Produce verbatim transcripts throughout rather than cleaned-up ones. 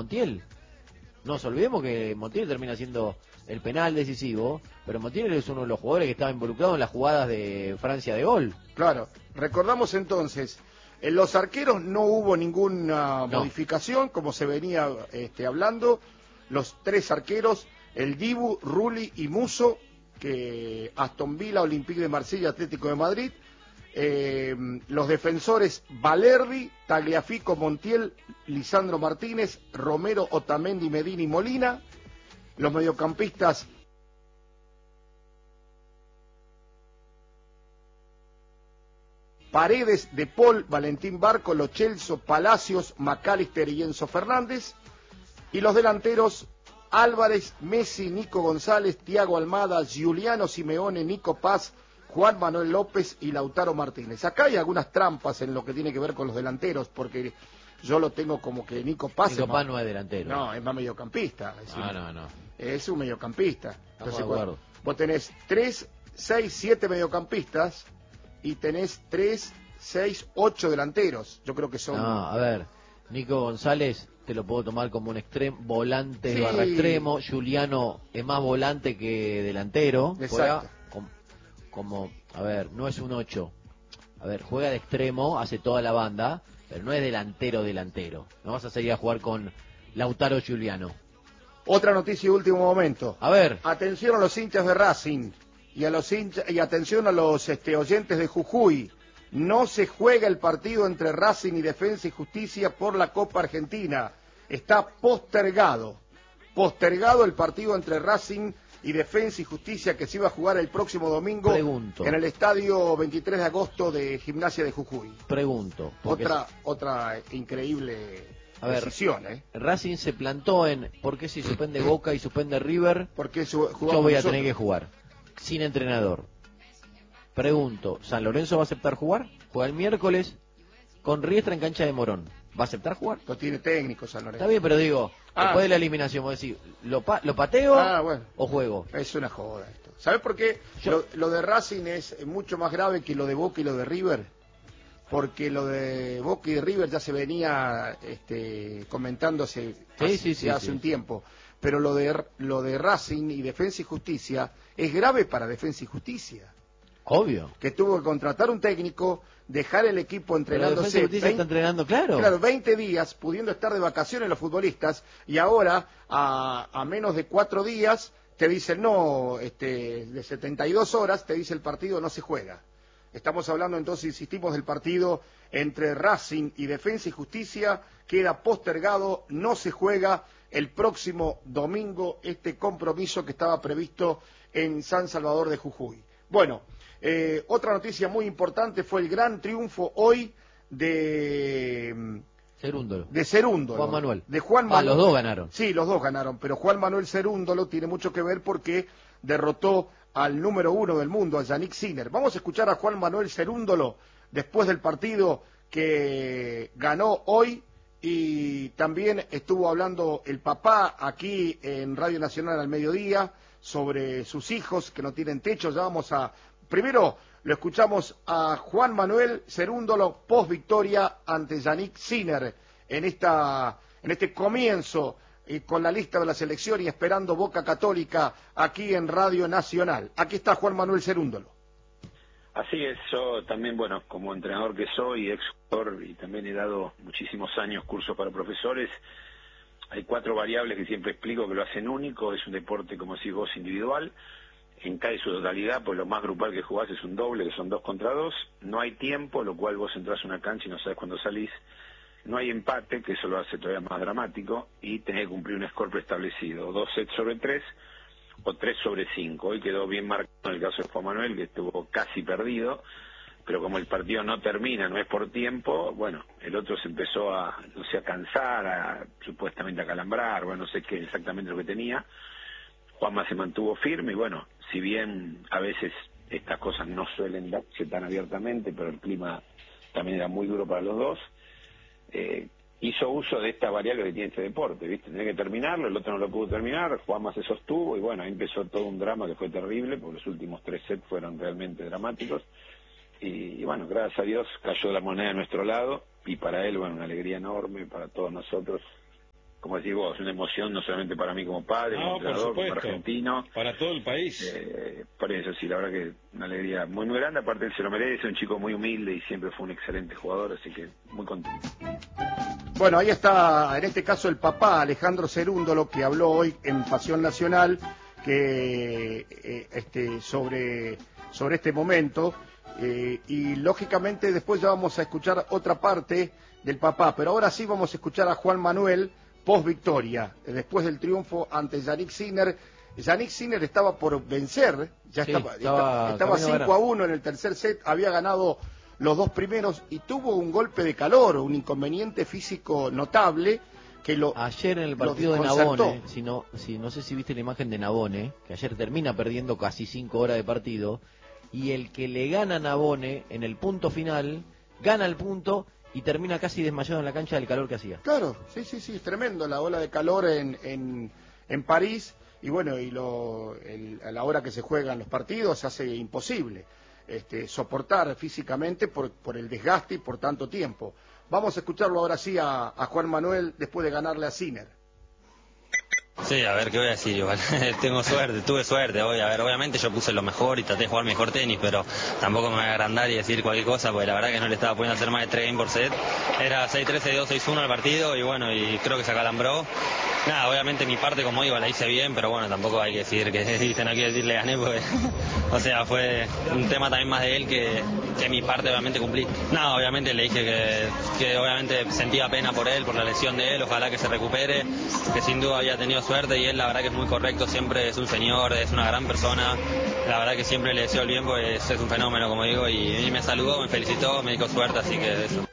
Montiel. No nos olvidemos que Montiel termina siendo el penal decisivo, pero Montiel es uno de los jugadores que estaba involucrado en las jugadas de Francia de gol. Claro, recordamos entonces, en los arqueros no hubo ninguna no. modificación, como se venía este, hablando. Los tres arqueros, el Dibu, Rulli y Musso, que Aston Villa, Olympique de Marsella, Atlético de Madrid. Eh, los defensores Valerdi, Tagliafico, Montiel, Lisandro Martínez, Romero, Otamendi, Medina y Molina. Los mediocampistas Paredes, De Paul, Valentín Barco, Lo Celso, Palacios, McAllister y Enzo Fernández. Y los delanteros Álvarez, Messi, Nico González, Thiago Almada, Giuliano Simeone, Nico Paz, Juan Manuel López y Lautaro Martínez. Acá hay algunas trampas en lo que tiene que ver con los delanteros, porque yo lo tengo como que Nico Paz... Nico es Paz más, no es delantero. No, es más mediocampista. Es no, un, no, no. Es un mediocampista. Estamos Entonces, de acuerdo. Vos tenés tres, seis, siete mediocampistas y tenés tres, seis, ocho delanteros. Yo creo que son... No, a ver, Nico González te lo puedo tomar como un extremo, volante Sí. barra extremo. Giuliano es más volante que delantero. Exacto. Juega com, como, a ver, no es un ocho. A ver, juega de extremo, hace toda la banda, pero no es delantero delantero. No vas a salir a jugar con Lautaro Giuliano. Otra noticia de último momento. A ver. Atención a los hinchas de Racing y a los hinchas, y atención a los este, oyentes de Jujuy. No se juega el partido entre Racing y Defensa y Justicia por la Copa Argentina. Está postergado. Postergado el partido entre Racing y Defensa y Justicia que se iba a jugar el próximo domingo. Pregunto. En el estadio veintitrés de agosto de Gimnasia de Jujuy. Pregunto. Otra, si... otra increíble a ver, decisión, ¿eh? Racing se plantó en ¿por qué si suspende Boca y suspende River? Porque yo voy a nosotros. tener que jugar sin entrenador. Pregunto, ¿San Lorenzo va a aceptar jugar? Juega el miércoles con Riestra en cancha de Morón. ¿Va a aceptar jugar? No tiene técnico San Lorenzo. Está bien, pero digo, ah. después de la eliminación, vos decís, ¿lo, pa ¿lo pateo ah, bueno. o juego? Es una joda esto. ¿Sabes por qué? Yo... Lo, lo de Racing es mucho más grave que lo de Boca y lo de River. Porque lo de Boca y de River ya se venía este, comentando hace, sí, hace, sí, sí, hace sí. un tiempo. Pero lo de, lo de Racing y Defensa y Justicia es grave para Defensa y Justicia. Obvio. Que tuvo que contratar un técnico, dejar el equipo entrenándose. Pero veinte, está entrenando, claro. Claro, veinte días, pudiendo estar de vacaciones los futbolistas, y ahora, a, a menos de cuatro días, te dicen, no, este, de setenta y dos horas, te dice el partido no se juega. Estamos hablando entonces, insistimos, del partido entre Racing y Defensa y Justicia, queda postergado, no se juega el próximo domingo este compromiso que estaba previsto en San Salvador de Jujuy. Bueno, eh, otra noticia muy importante fue el gran triunfo hoy de Cerúndolo. De Cerúndolo. Juan Manuel. De Juan Manuel. Ah, los dos ganaron. Sí, los dos ganaron, pero Juan Manuel Cerúndolo tiene mucho que ver porque derrotó al número uno del mundo, a Yannick Sinner. Vamos a escuchar a Juan Manuel Cerúndolo después del partido que ganó hoy, y también estuvo hablando el papá aquí en Radio Nacional al mediodía sobre sus hijos que no tienen techo. Ya vamos a... Primero lo escuchamos a Juan Manuel Cerúndolo post victoria ante Yannick Sinner en esta en este comienzo y con la lista de la selección y esperando Boca Católica aquí en Radio Nacional. Aquí está Juan Manuel Cerúndolo. Así es, yo también, bueno, como entrenador que soy, ex jugador, y también he dado muchísimos años cursos para profesores, hay cuatro variables que siempre explico que lo hacen único. Es un deporte, como decís vos, individual, en casi su totalidad, pues lo más grupal que jugás es un doble, que son dos contra dos. No hay tiempo, lo cual vos entras a una cancha y no sabes cuándo salís. No hay empate, que eso lo hace todavía más dramático, y tenés que cumplir un score preestablecido, dos sets sobre tres o tres sobre cinco. Hoy quedó bien marcado en el caso de Juan Manuel, que estuvo casi perdido, pero como el partido no termina, no es por tiempo, bueno, el otro se empezó a, no sé, a cansar, a, supuestamente a calambrar, bueno, no sé qué exactamente lo que tenía. Juanma se mantuvo firme y bueno, si bien a veces estas cosas no suelen darse tan abiertamente, pero el clima también era muy duro para los dos, eh, hizo uso de esta variable que tiene este deporte, ¿viste? Tenía que terminarlo, el otro no lo pudo terminar, Juanma se sostuvo y bueno, ahí empezó todo un drama que fue terrible, porque los últimos tres sets fueron realmente dramáticos y, y bueno, gracias a Dios cayó la moneda a nuestro lado y para él, bueno, una alegría enorme, para todos nosotros, como decís vos, una emoción no solamente para mí como padre, No, como entrenador, por como supuesto, argentino. para todo el país. Eh, por eso, sí, la verdad que una alegría muy, muy grande. Aparte, él se lo merece, un chico muy humilde y siempre fue un excelente jugador, así que muy contento. Bueno, ahí está, en este caso, el papá, Alejandro Cerúndolo, que habló hoy en Pasión Nacional que eh, este, sobre, sobre este momento. Eh, y lógicamente después ya vamos a escuchar otra parte del papá, pero ahora sí vamos a escuchar a Juan Manuel post victoria, después del triunfo ante Yannick Sinner. Yannick Sinner estaba por vencer, ya sí, estaba, estaba, estaba cinco a uno en el tercer set, había ganado los dos primeros y tuvo un golpe de calor, un inconveniente físico notable que lo ayer en el partido de Navone, si no, si no sé si viste la imagen de Navone, que ayer termina perdiendo casi cinco horas de partido, y el que le gana a Navone en el punto final, gana el punto y termina casi desmayado en la cancha del calor que hacía. Claro, sí, sí, sí, es tremendo la ola de calor en, en, en París, y bueno, y lo, el, a la hora que se juegan los partidos se hace imposible este, soportar físicamente por, por el desgaste y por tanto tiempo. Vamos a escucharlo ahora sí a, a Juan Manuel después de ganarle a Sinner. Sí, a ver, ¿qué voy a decir? Igual tengo suerte, tuve suerte hoy. A ver, obviamente yo puse lo mejor y traté de jugar mejor tenis, pero tampoco me voy a agrandar y decir cualquier cosa, porque la verdad que no le estaba pudiendo hacer más de tres games por set. Era seis tres, seis dos, seis uno el partido y bueno, y creo que se acalambró. Nada, obviamente mi parte, como digo, la hice bien, pero bueno, tampoco hay que decir que, viste, no quiero decir le gané, porque, o sea, fue un tema también más de él que, que mi parte obviamente cumplí. Nada, obviamente le dije que, que obviamente sentía pena por él, por la lesión de él, ojalá que se recupere, que sin duda había tenido suerte y él la verdad que es muy correcto, siempre es un señor, es una gran persona, la verdad que siempre le deseo el bien, pues es un fenómeno, como digo, y, y me saludó, me felicitó, me dijo suerte, así que eso.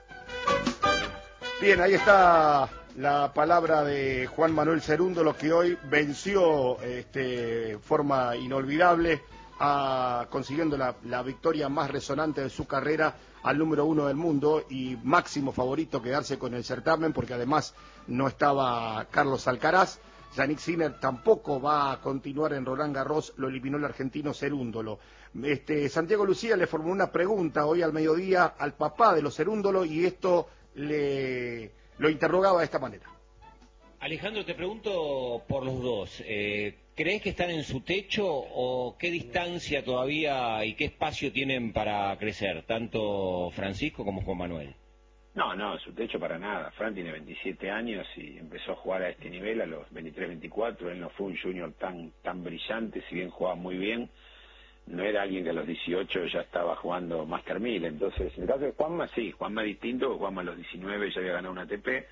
Bien, ahí está la palabra de Juan Manuel Cerúndolo, que hoy venció de este, forma inolvidable, a, consiguiendo la, la victoria más resonante de su carrera al número uno del mundo y máximo favorito quedarse con el certamen, porque además no estaba Carlos Alcaraz. Yannick Sinner tampoco va a continuar en Roland Garros, lo eliminó el argentino Cerúndolo. Este, Santiago Lucía le formuló una pregunta hoy al mediodía al papá de los Cerúndolo y esto le lo interrogaba de esta manera. Alejandro, te pregunto por los dos. Eh, ¿Crees que están en su techo o qué distancia todavía y qué espacio tienen para crecer, tanto Francisco como Juan Manuel? No, no, su techo para nada. Fran tiene veintisiete años y empezó a jugar a este nivel a los veintitrés, veinticuatro. Él no fue un junior tan tan brillante, si bien jugaba muy bien. No era alguien que a los dieciocho ya estaba jugando Master mil. Entonces, en el caso de Juanma, sí, Juanma distinto. Juanma a los diecinueve ya había ganado una A T P.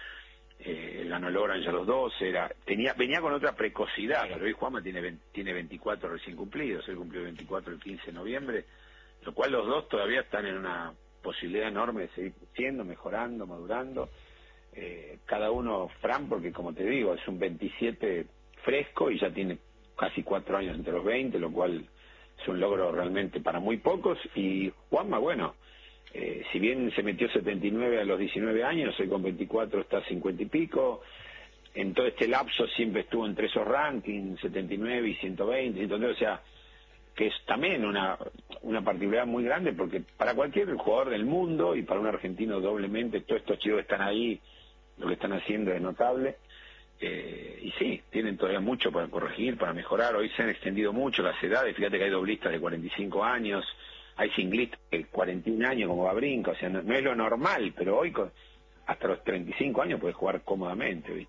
Eh, él ganó el Orange a los doce. Era, tenía, venía con otra precocidad, pero hoy Juanma tiene, veinte, tiene veinticuatro recién cumplidos. Él cumplió veinticuatro el quince de noviembre, lo cual los dos todavía están en una posibilidad enorme de seguir creciendo, mejorando, madurando. Eh, cada uno, Fran, porque como te digo, es un veintisiete fresco y ya tiene casi cuatro años entre los veinte, lo cual es un logro realmente para muy pocos. Y Juanma, bueno, eh, si bien se metió setenta y nueve a los diecinueve años, hoy con veinticuatro está cincuenta y pico. En todo este lapso siempre estuvo entre esos rankings, setenta y nueve y ciento veinte, ciento treinta, o sea, que es también una, una particularidad muy grande, porque para cualquier jugador del mundo y para un argentino doblemente, todos estos chicos que están ahí, lo que están haciendo es notable. Eh, y sí, tienen todavía mucho para corregir, para mejorar. Hoy se han extendido mucho las edades, fíjate que hay doblistas de cuarenta y cinco años, hay singlistas de cuarenta y un años como Wawrinka, o sea, no, no es lo normal, pero hoy con, hasta los treinta y cinco años puedes jugar cómodamente, ¿viste?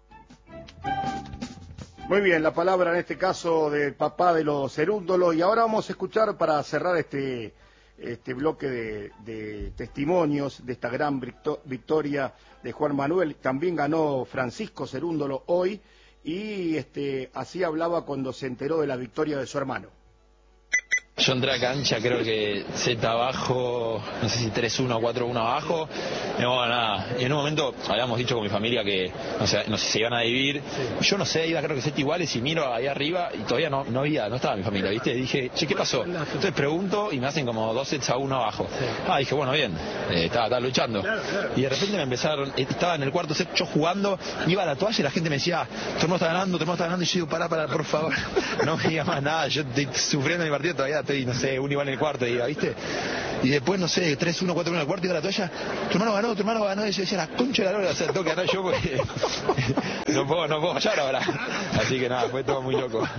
Muy bien, la palabra en este caso del papá de los Cerúndolo, y ahora vamos a escuchar para cerrar este este bloque de, de testimonios de esta gran victoria de Juan Manuel. También ganó Francisco Cerúndolo hoy y este así hablaba cuando se enteró de la victoria de su hermano. Yo entré a cancha, creo que set abajo, no sé si tres uno o cuatro uno abajo, no, nada. Y en un momento habíamos dicho con mi familia que no sé, no sé, se iban a dividir. Yo no sé, iba creo que set iguales y miro ahí arriba y todavía no, no había, no estaba mi familia, ¿viste? Y dije, che, ¿qué pasó? Entonces pregunto y me hacen como dos sets a uno abajo. Ah, dije, bueno, bien, eh, estaba, estaba luchando. Y de repente me empezaron, estaba en el cuarto set yo jugando, iba a la toalla y la gente me decía, tu hermano está ganando, tu hermano está ganando, y yo digo, pará, pará, por favor, no me digas más nada, yo estoy sufriendo mi partido todavía. Estoy, no sé, un igual en el cuarto, diga, ¿viste? y después, no sé, tres uno, cuatro uno al cuarto y a la toalla, tu hermano ganó, tu hermano ganó, y yo decía, la concha de la lora, o sea, tengo que ganar yo porque no puedo, no puedo fallar ahora. Así que nada, fue todo muy loco.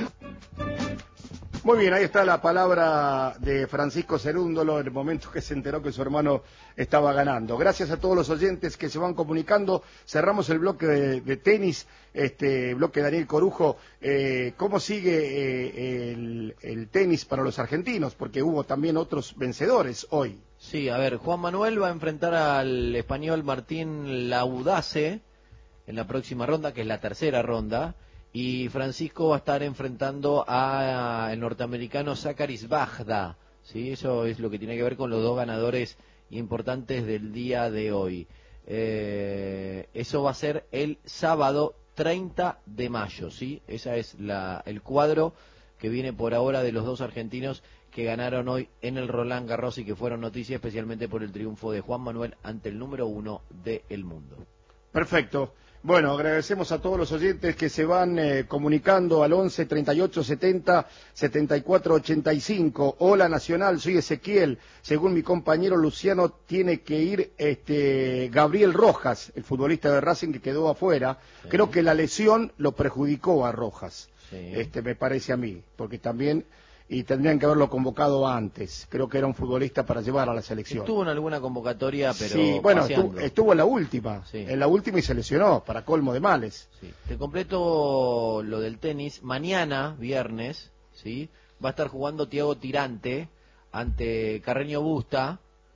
Muy bien, ahí está la palabra de Francisco Cerúndolo en el momento que se enteró que su hermano estaba ganando. Gracias a todos los oyentes que se van comunicando. Cerramos el bloque de, de tenis, este bloque de Daniel Corujo. Eh, ¿Cómo sigue eh, el, el tenis para los argentinos? Porque hubo también otros vencedores hoy. Sí, a ver, Juan Manuel va a enfrentar al español Martín Laudace en la próxima ronda, que es la tercera ronda. Y Francisco va a estar enfrentando al norteamericano Zaccaris Bajda, ¿sí? Eso es lo que tiene que ver con los dos ganadores importantes del día de hoy. Eh, eso va a ser el sábado treinta de mayo, ¿sí? Ese es la, el cuadro que viene por ahora de los dos argentinos que ganaron hoy en el Roland Garros y que fueron noticia especialmente por el triunfo de Juan Manuel ante el número uno del mundo. Perfecto. Bueno, agradecemos a todos los oyentes que se van eh, comunicando al once, treinta y ocho, setenta, setenta y cuatro, ochenta y cinco. Hola Nacional, soy Ezequiel. Según mi compañero Luciano, tiene que ir este Gabriel Rojas, el futbolista de Racing que quedó afuera. Sí. Creo que la lesión lo perjudicó a Rojas, sí. este me parece a mí, porque también... y tendrían que haberlo convocado antes. Creo que era un futbolista para llevar a la selección. Estuvo en alguna convocatoria, pero sí, bueno, estuvo, estuvo en la última, sí. en la última y se lesionó, para colmo de males. Sí. Te completo lo del tenis. Mañana, viernes, sí, va a estar jugando Thiago Tirante ante Carreño Busta,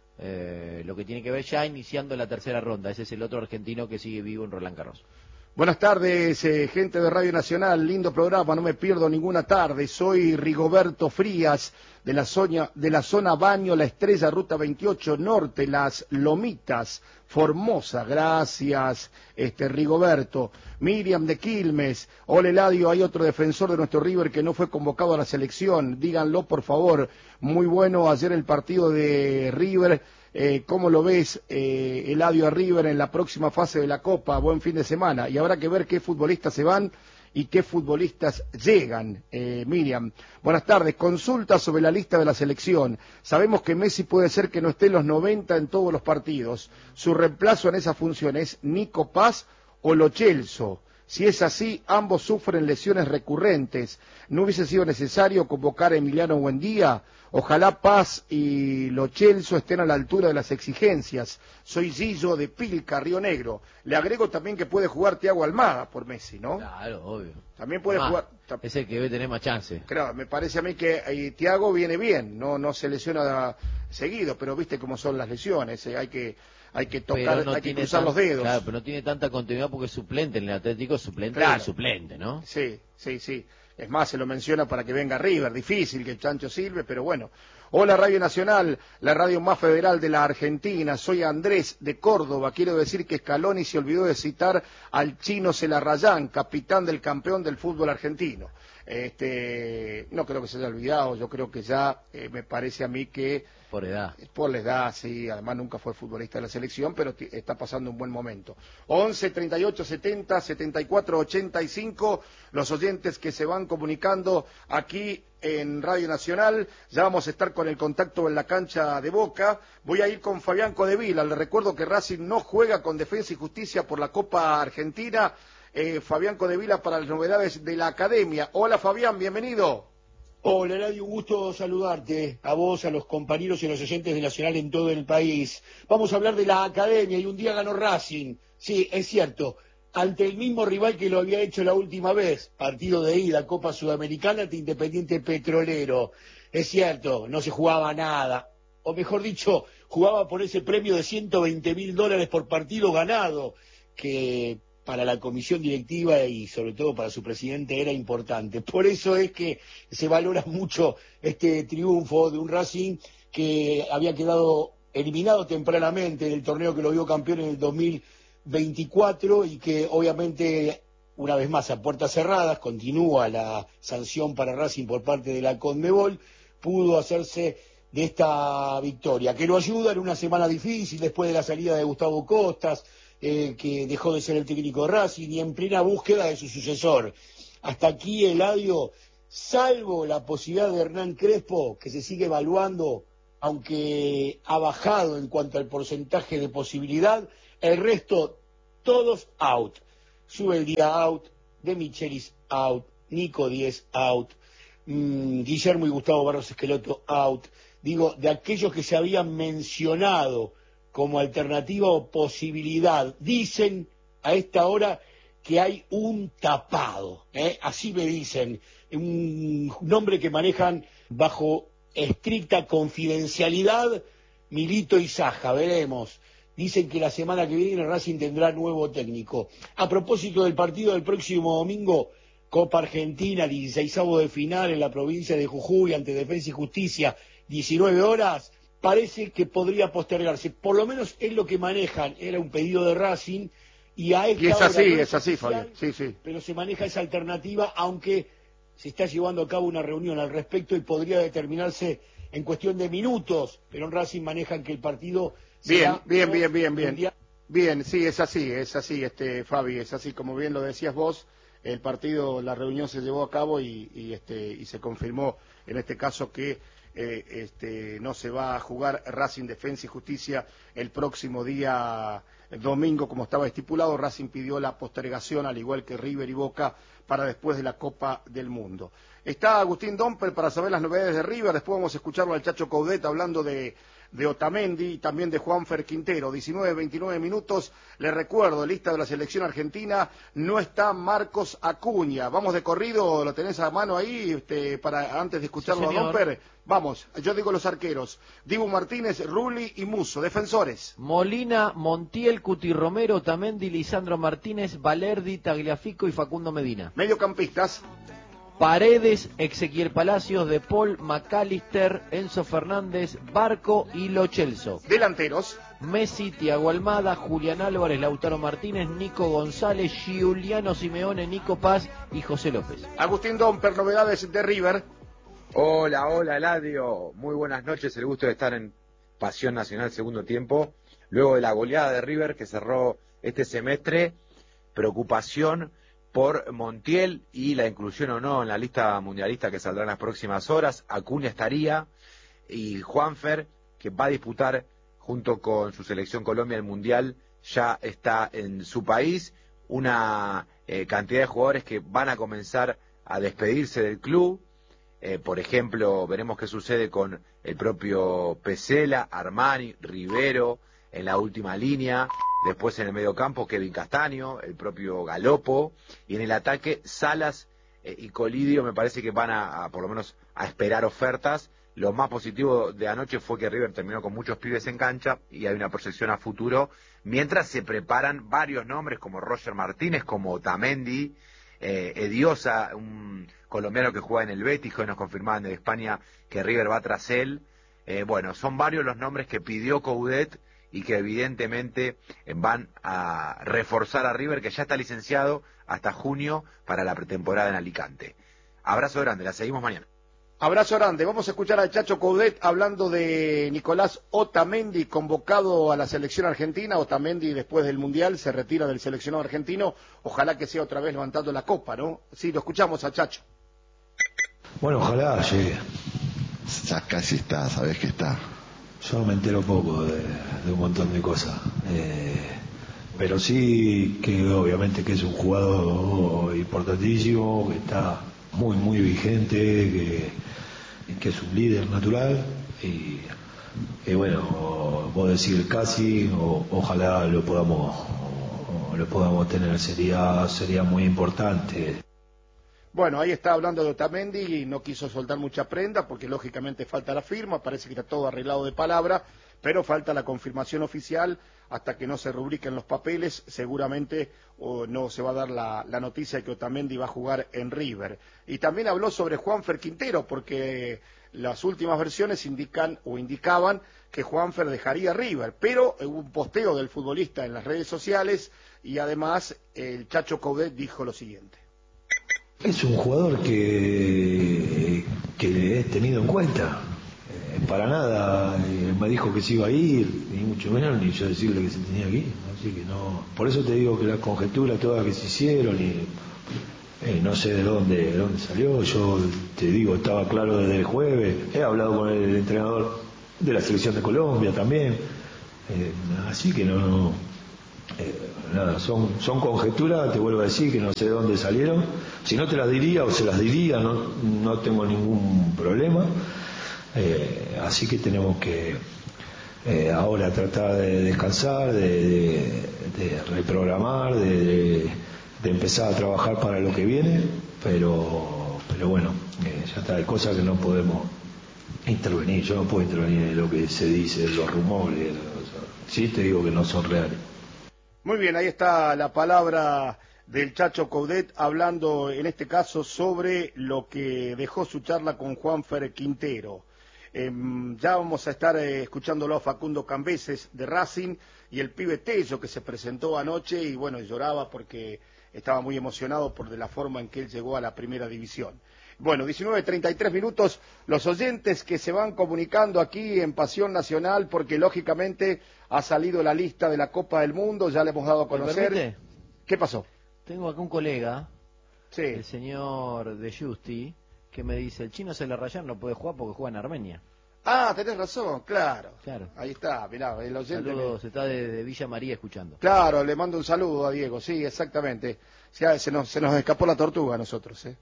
eh, lo que tiene que ver ya iniciando la tercera ronda. Ese es el otro argentino que sigue vivo en Roland Garros. Buenas tardes, eh, gente de Radio Nacional, lindo programa, no me pierdo ninguna tarde. Soy Rigoberto Frías, de la zona, de la zona Baño, La Estrella, Ruta veintiocho Norte, Las Lomitas, Formosa. Gracias, este Rigoberto. Miriam de Quilmes, hola Eladio, hay otro defensor de nuestro River que no fue convocado a la selección, díganlo por favor. Muy bueno ayer el partido de River. Eh, ¿Cómo lo ves, eh, Eladio, a River en la próxima fase de la Copa? Buen fin de semana. Y habrá que ver qué futbolistas se van y qué futbolistas llegan. Eh, Miriam, buenas tardes. Consulta sobre la lista de la selección. Sabemos que Messi puede ser que no esté en los noventa en todos los partidos. Su reemplazo en esa función es Nico Paz o Lo Celso. Si es así, ambos sufren lesiones recurrentes. ¿No hubiese sido necesario convocar a Emiliano Buendía? Ojalá Paz y Lo Celso estén a la altura de las exigencias. Soy Gillo de Pilca, Río Negro. Le agrego también que puede jugar Thiago Almada por Messi, ¿no? Claro, obvio. También puede ah, jugar. Es el que debe tener más chance. Claro, me parece a mí que eh, Thiago viene bien, no no se lesiona seguido, pero viste cómo son las lesiones, eh, hay que hay que tocar, no hay que cruzar tan, los dedos. Claro, pero no tiene tanta continuidad porque es suplente en el Atlético, suplente claro. del suplente, ¿no? Sí, sí, sí. Es más, se lo menciona para que venga River, difícil que el Chancho sirve, pero bueno. Hola Radio Nacional, la radio más federal de la Argentina, soy Andrés de Córdoba, quiero decir que Scaloni se olvidó de citar al Chino Celarrayán, capitán del campeón del fútbol argentino. Este, no creo que se haya olvidado, yo creo que ya eh, me parece a mí que... Por edad. Por la edad, sí, además nunca fue futbolista de la selección, pero está pasando un buen momento. once, treinta y ocho, setenta, setenta y cuatro, ochenta y cinco, los oyentes que se van comunicando aquí en Radio Nacional, ya vamos a estar con el contacto en la cancha de Boca. Voy a ir con Fabián Codevila, le recuerdo que Racing no juega con Defensa y Justicia por la Copa Argentina. Eh, Fabián Codevila para las novedades de la Academia. Hola Fabián, bienvenido. Hola, Eladio, un gusto saludarte, a vos, a los compañeros y a los oyentes de Nacional en todo el país. Vamos a hablar de la Academia y un día ganó Racing. Sí, es cierto, ante el mismo rival que lo había hecho la última vez, partido de ida, Copa Sudamericana ante Independiente Petrolero. Es cierto, no se jugaba nada, o mejor dicho, jugaba por ese premio de ciento veinte mil dólares por partido ganado, que... para la comisión directiva y sobre todo para su presidente era importante. Por eso es que se valora mucho este triunfo de un Racing que había quedado eliminado tempranamente del torneo que lo vio campeón en el dos mil veinticuatro y que obviamente, una vez más a puertas cerradas, continúa la sanción para Racing por parte de la Conmebol, pudo hacerse de esta victoria, que lo ayuda en una semana difícil después de la salida de Gustavo Costas, Eh, que dejó de ser el técnico de Racing y en plena búsqueda de su sucesor. Hasta aquí, Eladio, salvo la posibilidad de Hernán Crespo, que se sigue evaluando aunque ha bajado en cuanto al porcentaje de posibilidad, el resto, todos out. Sube el día out, De Michelis out, Nico Díez out, mmm, Guillermo y Gustavo Barros Esqueloto out. Digo, de aquellos que se habían mencionado como alternativa o posibilidad, dicen a esta hora que hay un tapado, ¿eh? Así me dicen, un nombre que manejan bajo estricta confidencialidad, Milito y Saja, veremos. Dicen que la semana que viene Racing tendrá nuevo técnico. A propósito del partido del próximo domingo, Copa Argentina, dieciseisavo de final en la provincia de Jujuy ante Defensa y Justicia, diecinueve horas, parece que podría postergarse. Por lo menos es lo que manejan, era un pedido de Racing, y a esta y es hora así, no es así, oficial, Fabián, sí, sí. Pero se maneja esa alternativa, aunque se está llevando a cabo una reunión al respecto y podría determinarse en cuestión de minutos, pero en Racing manejan que el partido bien, bien, bien, bien, bien, mundial. Bien, sí, es así, es así, este Fabi, es así como bien lo decías vos. El partido, la reunión se llevó a cabo y, y este y se confirmó en este caso que eh, este no se va a jugar Racing Defensa y Justicia el próximo día domingo como estaba estipulado. Racing pidió la postergación al igual que River y Boca para después de la Copa del Mundo. Está Agustín Domper para saber las novedades de River. Después vamos a escucharlo al Chacho Coudet hablando de de Otamendi y también de Juanfer Quintero. diecinueve, veintinueve minutos. Les recuerdo, lista de la selección argentina, no está Marcos Acuña. Vamos de corrido, lo tenés a mano ahí, este, para antes de escucharlo sí, a Domper. Vamos, yo digo los arqueros. Dibu Martínez, Rulli y Musso. Defensores. Molina, Montiel, Cuti Romero, Otamendi, Lisandro Martínez, Valerdi, Tagliafico y Facundo Medina. Mediocampistas. Paredes, Ezequiel Palacios, De Paul, McAllister, Enzo Fernández, Barco y Lo Celso. Delanteros. Messi, Thiago Almada, Julián Álvarez, Lautaro Martínez, Nico González, Giuliano Simeone, Nico Paz y José López. Agustín Domper, novedades de River. Hola, hola Eladio, muy buenas noches, el gusto de estar en Pasión Nacional segundo tiempo. Luego de la goleada de River que cerró este semestre, preocupación por Montiel y la inclusión o no en la lista mundialista que saldrá en las próximas horas. Acuña estaría y Juanfer, que va a disputar junto con su selección Colombia el Mundial, ya está en su país. Una eh, cantidad de jugadores que van a comenzar a despedirse del club. Eh, por ejemplo, veremos qué sucede con el propio Pesela, Armani, Rivero en la última línea. Después en el mediocampo Kevin Castaño, el propio Galopo, y en el ataque Salas eh, y Colidio me parece que van a, a por lo menos a esperar ofertas. Lo más positivo de anoche fue que River terminó con muchos pibes en cancha y hay una proyección a futuro, mientras se preparan varios nombres como Roger Martínez, como Otamendi, eh, Ediosa, un colombiano que juega en el Betis, que hoy nos confirmaban de España que River va tras él. Eh, bueno, son varios los nombres que pidió Coudet y que evidentemente van a reforzar a River, que ya está licenciado hasta junio para la pretemporada en Alicante. Abrazo grande, la seguimos mañana. Abrazo grande, vamos a escuchar al Chacho Coudet hablando de Nicolás Otamendi, convocado a la selección argentina. Otamendi después del Mundial se retira del seleccionado argentino, ojalá que sea otra vez levantando la copa, ¿no? Sí, lo escuchamos a Chacho. Bueno, ojalá llegue. Ya casi está, sabés que está. Yo me entero poco de, de un montón de cosas, eh, pero sí que obviamente que es un jugador importantísimo, que está muy muy vigente, que, que es un líder natural y, y bueno, puedo decir casi, o, ojalá lo podamos o, lo podamos tener, sería sería muy importante. Bueno, ahí está hablando de Otamendi y no quiso soltar mucha prenda porque lógicamente falta la firma, parece que está todo arreglado de palabra, pero falta la confirmación oficial. Hasta que no se rubriquen los papeles, seguramente oh, no se va a dar la, la noticia de que Otamendi va a jugar en River. Y también habló sobre Juanfer Quintero, porque las últimas versiones indican o indicaban que Juanfer dejaría River, pero hubo un posteo del futbolista en las redes sociales y además el Chacho Coudet dijo lo siguiente. Es un jugador que, que he tenido en cuenta. Eh, para nada eh, me dijo que se iba a ir, ni mucho menos ni yo decirle que se tenía que ir. Así que no. Por eso te digo que las conjeturas todas que se hicieron, y eh, no sé de dónde, de dónde salió. Yo te digo, estaba claro desde el jueves. He hablado con el entrenador de la selección de Colombia también. Eh, así que no, no eh, nada, son, son conjeturas, te vuelvo a decir que no sé de dónde salieron. Si no te las diría o se las diría, no, no tengo ningún problema. Eh, así que tenemos que eh, ahora tratar de descansar, de, de, de reprogramar, de, de, de empezar a trabajar para lo que viene, pero, pero bueno, eh, ya está, hay cosas que no podemos intervenir. Yo no puedo intervenir en lo que se dice, los rumores, sí te digo que no son reales. Muy bien, ahí está la palabra del Chacho Coudet hablando en este caso sobre lo que dejó su charla con Juanfer Quintero. Eh, ya vamos a estar eh, escuchándolo a Facundo Cambeses de Racing y el pibe Tello que se presentó anoche y bueno, lloraba porque estaba muy emocionado por de la forma en que él llegó a la primera división. Bueno, diecinueve treinta y tres minutos, los oyentes que se van comunicando aquí en Pasión Nacional, porque lógicamente ha salido la lista de la Copa del Mundo, ya le hemos dado a conocer. ¿Me permite? ¿Qué pasó? Tengo acá un colega, sí. el señor de Justi, que me dice, el chino se le rayan, no puede jugar porque juega en Armenia. Ah, tenés razón, claro. Claro. Ahí está, mirá, el oyente. Saludos, me... está de, de Villa María escuchando. Claro, le mando un saludo a Diego, sí, exactamente. Se, se, nos, se nos escapó la tortuga a nosotros, ¿eh?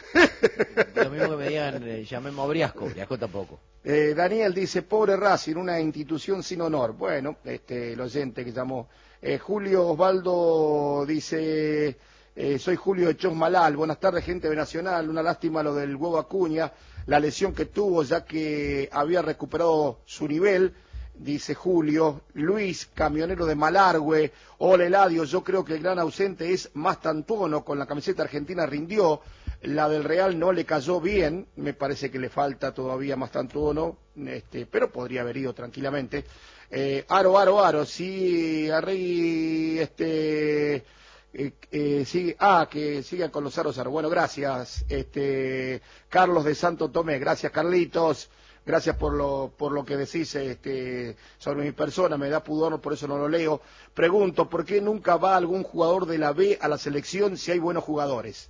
Lo mismo que me digan, eh, llamemos a Briasco, Briasco tampoco. Eh, Daniel dice, pobre Racing, una institución sin honor. Bueno, este, el oyente que llamó. Eh, Julio Osvaldo dice, eh, soy Julio de Chosmalal, buenas tardes gente de Nacional, una lástima lo del huevo Acuña, la lesión que tuvo ya que había recuperado su nivel, dice Julio. Luis, camionero de Malargüe, hola Eladio, yo creo que el gran ausente es Mastantuono, con la camiseta argentina rindió, la del Real no le cayó bien, me parece que le falta todavía Mastantuono, este, pero podría haber ido tranquilamente. Eh, aro, aro, aro, sí, Arregui, este, eh, eh, sigue, ah, que sigan con los aros, aros. Bueno, gracias, este, Carlos de Santo Tomé, gracias Carlitos, gracias por lo, por lo que decís, este, sobre mi persona, me da pudor, por eso no lo leo. Pregunto, ¿por qué nunca va algún jugador de la B a la selección si hay buenos jugadores?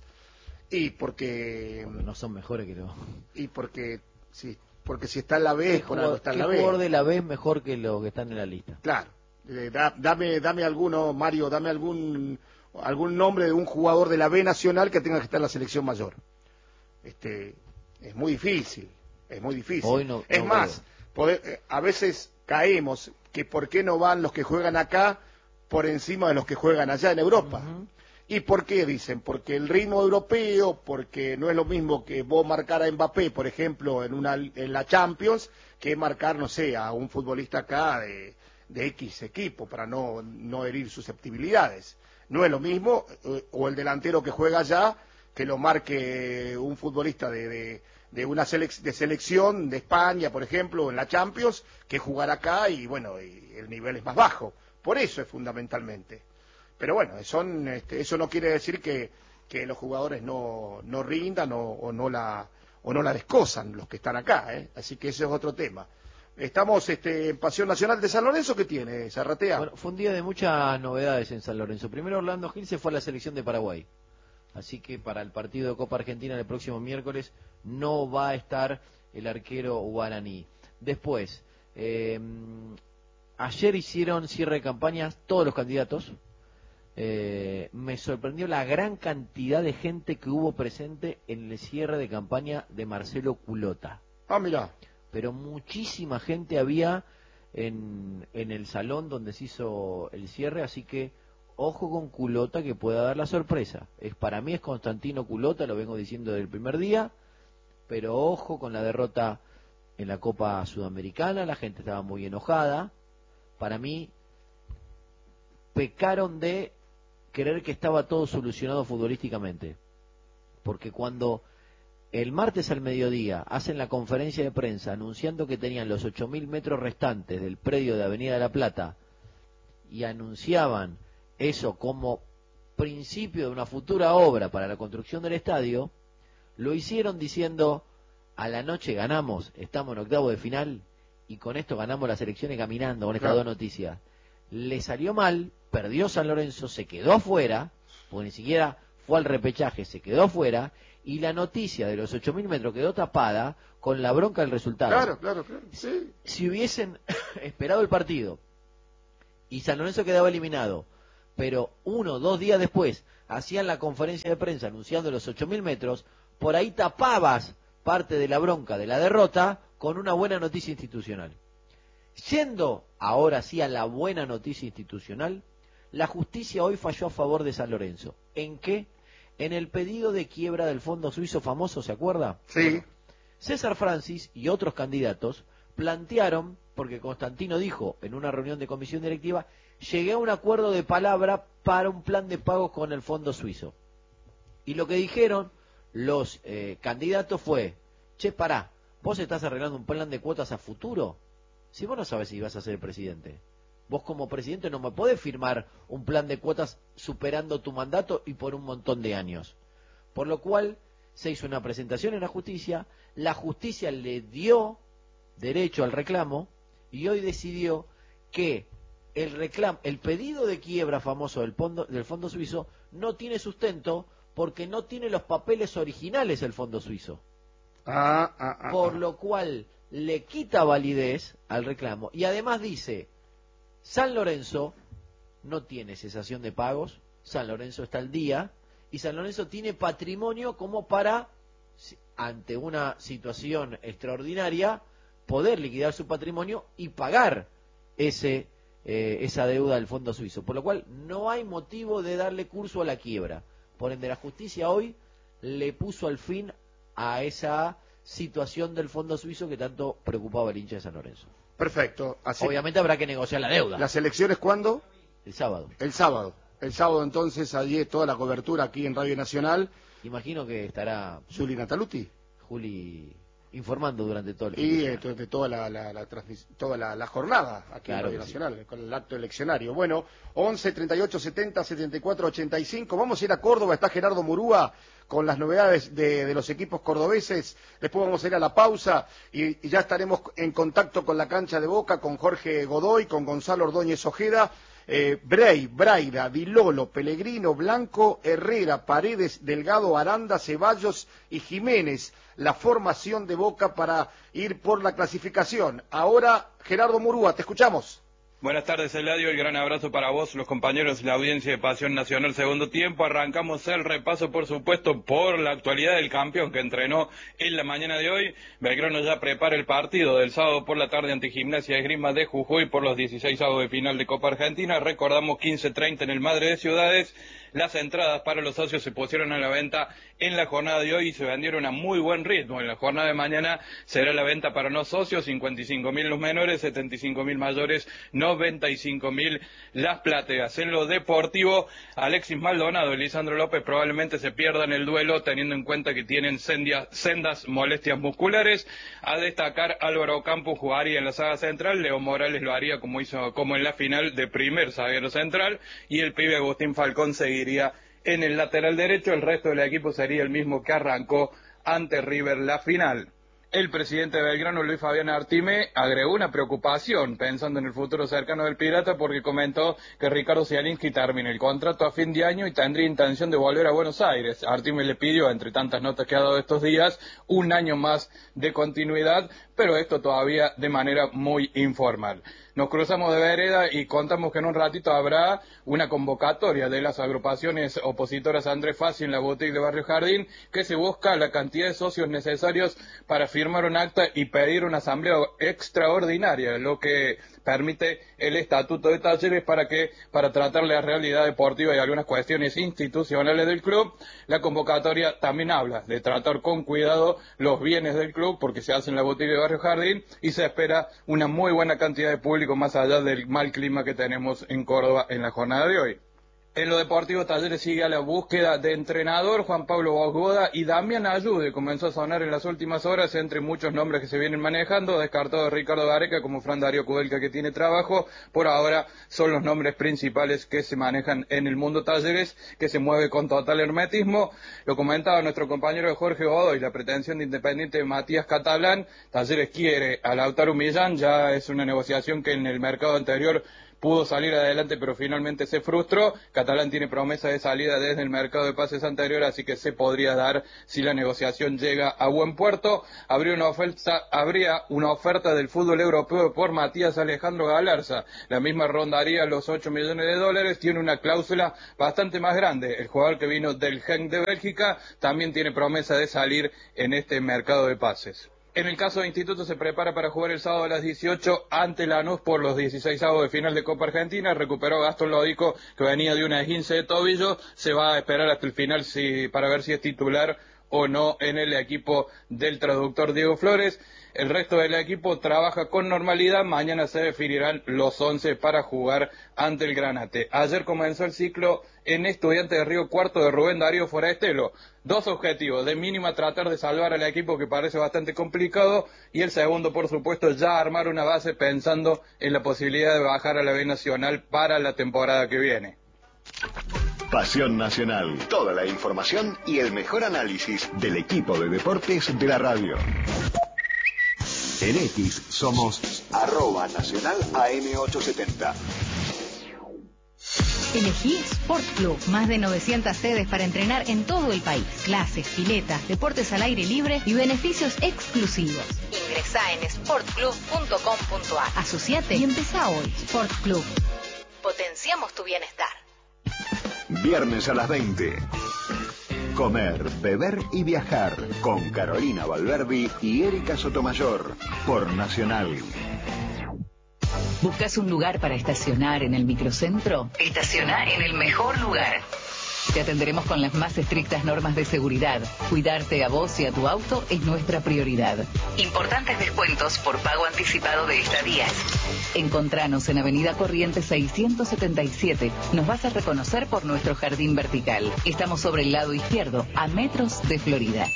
Y porque... porque no son mejores que los... Y porque, sí, porque si está en la B, por algo está en la B. ¿Qué jugador de la B es mejor que los que están en la lista? Claro. Eh, da, dame, dame alguno, Mario, dame algún algún nombre de un jugador de la B nacional que tenga que estar en la selección mayor. Este, es muy difícil, es muy difícil. Hoy no, es no más, poder, eh, a veces caemos que por qué no van los que juegan acá por encima de los que juegan allá en Europa. Uh-huh. ¿Y por qué dicen? Porque el ritmo europeo, porque no es lo mismo que vos marcar a Mbappé, por ejemplo, en una en la Champions, que marcar, no sé, a un futbolista acá de, de X equipo, para no, no herir susceptibilidades. No es lo mismo, o el delantero que juega allá, que lo marque un futbolista de, de, de una selec- de selección de España, por ejemplo, en la Champions, que jugar acá y, bueno, y el nivel es más bajo. Por eso es fundamentalmente. Pero bueno, son, este, eso no quiere decir que, que los jugadores no, no rindan o, o, no la, o no la descosan los que están acá, ¿eh? Así que ese es otro tema. Estamos este, en Pasión Nacional de San Lorenzo, ¿qué tiene, Zarratea? Bueno, fue un día de muchas novedades en San Lorenzo. Primero, Orlando Gil se fue a la selección de Paraguay. Así que para el partido de Copa Argentina el próximo miércoles no va a estar el arquero guaraní. Después, eh, ayer hicieron cierre de campañas todos los candidatos. Eh, me sorprendió la gran cantidad de gente que hubo presente en el cierre de campaña de Marcelo Culota. Ah, mirá. Pero muchísima gente había en, en el salón donde se hizo el cierre, así que ojo con Culota que pueda dar la sorpresa. Es, para mí es Constantino Culota, lo vengo diciendo desde el primer día, pero ojo con la derrota en la Copa Sudamericana, la gente estaba muy enojada. Para mí pecaron de creer que estaba todo solucionado futbolísticamente, porque cuando el martes al mediodía hacen la conferencia de prensa anunciando que tenían los ocho mil metros restantes del predio de Avenida de la Plata y anunciaban eso como principio de una futura obra para la construcción del estadio, lo hicieron diciendo a la noche ganamos, estamos en octavo de final y con esto ganamos las elecciones caminando, con estas claro. dos noticias. Le salió mal, perdió San Lorenzo, se quedó afuera, porque ni siquiera fue al repechaje, se quedó fuera, y la noticia de los ocho mil metros quedó tapada con la bronca del resultado. Claro, claro, claro. Sí. Si hubiesen esperado el partido y San Lorenzo quedaba eliminado, pero uno o dos días después hacían la conferencia de prensa anunciando los ocho mil metros, por ahí tapabas parte de la bronca de la derrota con una buena noticia institucional. Yendo ahora sí a la buena noticia institucional, la justicia hoy falló a favor de San Lorenzo. ¿En qué? En el pedido de quiebra del fondo suizo famoso, ¿se acuerda? Sí. César Francis y otros candidatos plantearon, porque Constantino dijo en una reunión de comisión directiva, llegué a un acuerdo de palabra para un plan de pagos con el fondo suizo. Y lo que dijeron los eh, candidatos fue, che, pará, ¿vos estás arreglando un plan de cuotas a futuro? Si vos no sabés si vas a ser el presidente. Vos como presidente no me podés firmar un plan de cuotas superando tu mandato y por un montón de años. Por lo cual se hizo una presentación en la justicia, la justicia le dio derecho al reclamo y hoy decidió que el reclamo, el pedido de quiebra famoso del fondo, del fondo suizo no tiene sustento porque no tiene los papeles originales el fondo suizo. Ah, ah, ah, por ah. lo cual le quita validez al reclamo y además dice, San Lorenzo no tiene cesación de pagos, San Lorenzo está al día y San Lorenzo tiene patrimonio como para, ante una situación extraordinaria, poder liquidar su patrimonio y pagar ese eh, esa deuda del fondo suizo, por lo cual no hay motivo de darle curso a la quiebra. Por ende, la justicia hoy le puso al fin a esa situación del fondo suizo que tanto preocupaba al hincha de San Lorenzo. Perfecto. Así Obviamente habrá que negociar la deuda. ¿Las elecciones cuándo? El sábado. El sábado. El sábado entonces, allí toda la cobertura aquí en Radio Nacional. Imagino que estará Juli Nataluti. Juli informando durante todo el y eh, de toda la, la, la, toda la, la jornada aquí claro en Radio Nacional, sí. Con el acto eleccionario. Bueno, once, treinta y ocho, setenta, setenta y cuatro, ochenta y cinco. Vamos a ir a Córdoba, está Gerardo Murúa con las novedades de, de los equipos cordobeses. Después vamos a ir a la pausa y, y ya estaremos en contacto con la cancha de Boca, con Jorge Godoy, con Gonzalo Ordóñez Ojeda. Eh, Brey, Braida, Vilolo, Pellegrino, Blanco, Herrera, Paredes, Delgado, Aranda, Ceballos y Jiménez, la formación de Boca para ir por la clasificación. Ahora, Gerardo Murúa, te escuchamos. Buenas tardes, Eladio, el gran abrazo para vos, los compañeros de la audiencia de Pasión Nacional Segundo Tiempo. Arrancamos el repaso, por supuesto, por la actualidad del campeón que entrenó en la mañana de hoy. Belgrano ya prepara el partido del sábado por la tarde ante Gimnasia de Esgrima de Jujuy por los dieciséis avos de final de Copa Argentina. Recordamos quince treinta en el Madre de Ciudades. Las entradas para los socios se pusieron a la venta en la jornada de hoy y se vendieron a muy buen ritmo. En la jornada de mañana será la venta para no socios, cincuenta y cinco mil los menores, setenta y cinco mil mayores, noventa y cinco mil las plateas. En lo deportivo, Alexis Maldonado y Lisandro López probablemente se pierdan el duelo teniendo en cuenta que tienen sendia, sendas molestias musculares. A destacar, Álvaro Campos jugaría en la saga central, Leo Morales lo haría como hizo como en la final de primer zaguero central y el pibe Agustín Falcón seguiría en el lateral derecho. El resto del equipo sería el mismo que arrancó ante River la final. El presidente de Belgrano, Luis Fabián Artime, agregó una preocupación pensando en el futuro cercano del Pirata porque comentó que Ricardo Zielinski termina el contrato a fin de año y tendría intención de volver a Buenos Aires. Artime le pidió, entre tantas notas que ha dado estos días, un año más de continuidad, pero esto todavía de manera muy informal. Nos cruzamos de vereda y contamos que en un ratito habrá una convocatoria de las agrupaciones opositoras a Andrés Fassi en la boutique de Barrio Jardín, que se busca la cantidad de socios necesarios para firmar un acta y pedir una asamblea extraordinaria, lo que permite el estatuto de Talleres para que, para tratar la realidad deportiva y algunas cuestiones institucionales del club. La convocatoria también habla de tratar con cuidado los bienes del club porque se hace en la boutique de Barrio Jardín y se espera una muy buena cantidad de público más allá del mal clima que tenemos en Córdoba en la jornada de hoy. En lo deportivo, Talleres sigue a la búsqueda de entrenador. Juan Pablo Bosgoda y Damián Ayude comenzó a sonar en las últimas horas entre muchos nombres que se vienen manejando. Descartado Ricardo Gareca como Fran Darío Kudelka, que tiene trabajo. Por ahora son los nombres principales que se manejan en el mundo Talleres, que se mueve con total hermetismo. Lo comentaba nuestro compañero Jorge Godoy, la pretensión de Independiente de Matías Catalán. Talleres quiere a Lautaro Millán, ya es una negociación que en el mercado anterior pudo salir adelante, pero finalmente se frustró. Catalán tiene promesa de salida desde el mercado de pases anterior, así que se podría dar si la negociación llega a buen puerto. Habría una oferta, habría una oferta del fútbol europeo por Matías Alejandro Galarza. La misma rondaría los ocho millones de dólares, tiene una cláusula bastante más grande. El jugador que vino del Genk de Bélgica también tiene promesa de salir en este mercado de pases. En el caso de Instituto se prepara para jugar el sábado a las dieciocho ante Lanús por los dieciseisavos de final de Copa Argentina. Recuperó a Gastón Lodico, que venía de una esguince de tobillo. Se va a esperar hasta el final si, para ver si es titular o no en el equipo del traductor Diego Flores. El resto del equipo trabaja con normalidad. Mañana se definirán los once para jugar ante el Granate. Ayer comenzó el ciclo en Estudiantes de Río Cuarto de Rubén Darío Forastelo. Dos objetivos: de mínima tratar de salvar al equipo, que parece bastante complicado, y el segundo, por supuesto, ya armar una base pensando en la posibilidad de bajar a la B Nacional para la temporada que viene. Pasión Nacional. Toda la información y el mejor análisis del equipo de deportes de la radio. En X somos arroba nacional A M ochocientos setenta. Elegí Sport Club, más de novecientas sedes para entrenar en todo el país. Clases, piletas, deportes al aire libre y beneficios exclusivos. Ingresá en sport club punto com punto a r. Asociate y empezá hoy. Sport Club. Potenciamos tu bienestar. Viernes a las veinte. Comer, beber y viajar con Carolina Valverdi y Erika Sotomayor por Nacional. ¿Buscas un lugar para estacionar en el microcentro? Estacioná en el mejor lugar. Te atenderemos con las más estrictas normas de seguridad. Cuidarte a vos y a tu auto es nuestra prioridad. Importantes descuentos por pago anticipado de estadías. Encontranos en Avenida Corrientes seiscientos setenta y siete. Nos vas a reconocer por nuestro jardín vertical. Estamos sobre el lado izquierdo, a metros de Florida.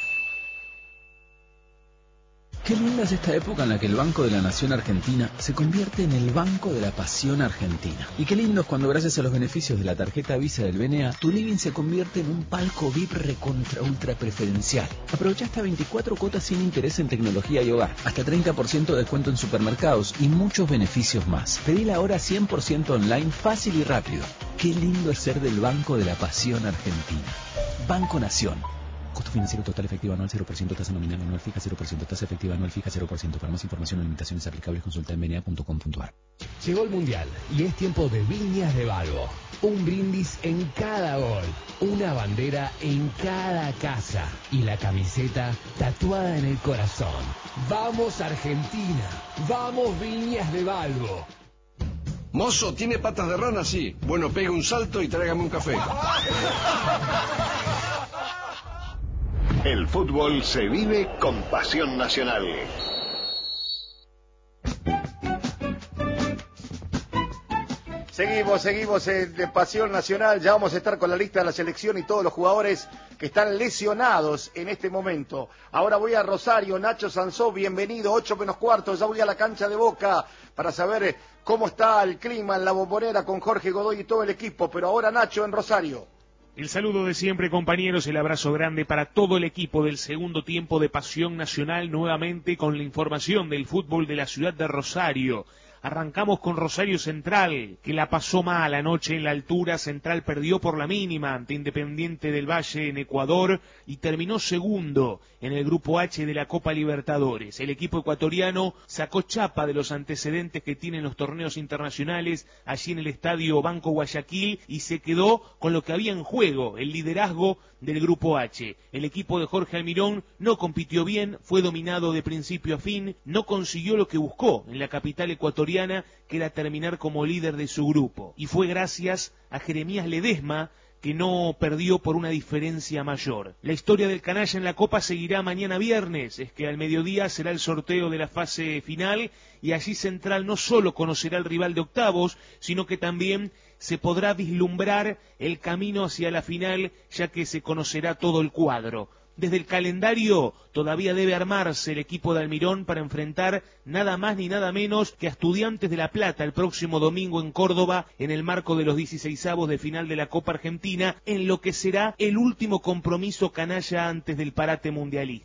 Qué linda es esta época en la que el Banco de la Nación Argentina se convierte en el Banco de la Pasión Argentina. Y qué lindo es cuando, gracias a los beneficios de la tarjeta Visa del B N A, tu living se convierte en un palco V I P recontra ultra preferencial. Aprovecha hasta veinticuatro cuotas sin interés en tecnología y hogar, hasta treinta por ciento de descuento en supermercados y muchos beneficios más. Pedila ahora cien por ciento online, fácil y rápido. Qué lindo es ser del Banco de la Pasión Argentina. Banco Nación. Costo financiero total efectivo anual cero por ciento, tasa nominal anual fija cero por ciento, tasa efectiva anual fija cero por ciento. Para más información o limitaciones aplicables, consulta en b n a punto com punto a r. Llegó el Mundial y es tiempo de Viñas de Balbo. Un brindis en cada gol, una bandera en cada casa y la camiseta tatuada en el corazón. ¡Vamos Argentina! ¡Vamos Viñas de Balbo! Mozo, ¿tiene patas de rana? Sí. Bueno, pegue un salto y tráigame un café. El fútbol se vive con Pasión Nacional. Seguimos, seguimos en de Pasión Nacional. Ya vamos a estar con la lista de la selección y todos los jugadores que están lesionados en este momento. Ahora voy a Rosario. Nacho Sansó, bienvenido. Ocho menos cuarto. Ya voy a la cancha de Boca para saber cómo está el clima en la Bombonera con Jorge Godoy y todo el equipo. Pero ahora Nacho en Rosario. El saludo de siempre, compañeros, el abrazo grande para todo el equipo del segundo tiempo de Pasión Nacional, nuevamente con la información del fútbol de la ciudad de Rosario. Arrancamos con Rosario Central, que la pasó mal anoche en la altura. Central perdió por la mínima ante Independiente del Valle en Ecuador y terminó segundo en el Grupo H de la Copa Libertadores. El equipo ecuatoriano sacó chapa de los antecedentes que tienen los torneos internacionales allí en el Estadio Banco Guayaquil y se quedó con lo que había en juego, el liderazgo del Grupo H. El equipo de Jorge Almirón no compitió bien, fue dominado de principio a fin, no consiguió lo que buscó en la capital ecuatoriana, que era terminar como líder de su grupo. Y fue gracias a Jeremías Ledesma, que no perdió por una diferencia mayor. La historia del canalla en la Copa seguirá mañana viernes, es que al mediodía será el sorteo de la fase final y allí Central no solo conocerá al rival de octavos, sino que también se podrá vislumbrar el camino hacia la final, ya que se conocerá todo el cuadro. Desde el calendario todavía debe armarse el equipo de Almirón para enfrentar nada más ni nada menos que a Estudiantes de La Plata el próximo domingo en Córdoba en el marco de los dieciseisavos de final de la Copa Argentina, en lo que será el último compromiso canalla antes del parate mundialista.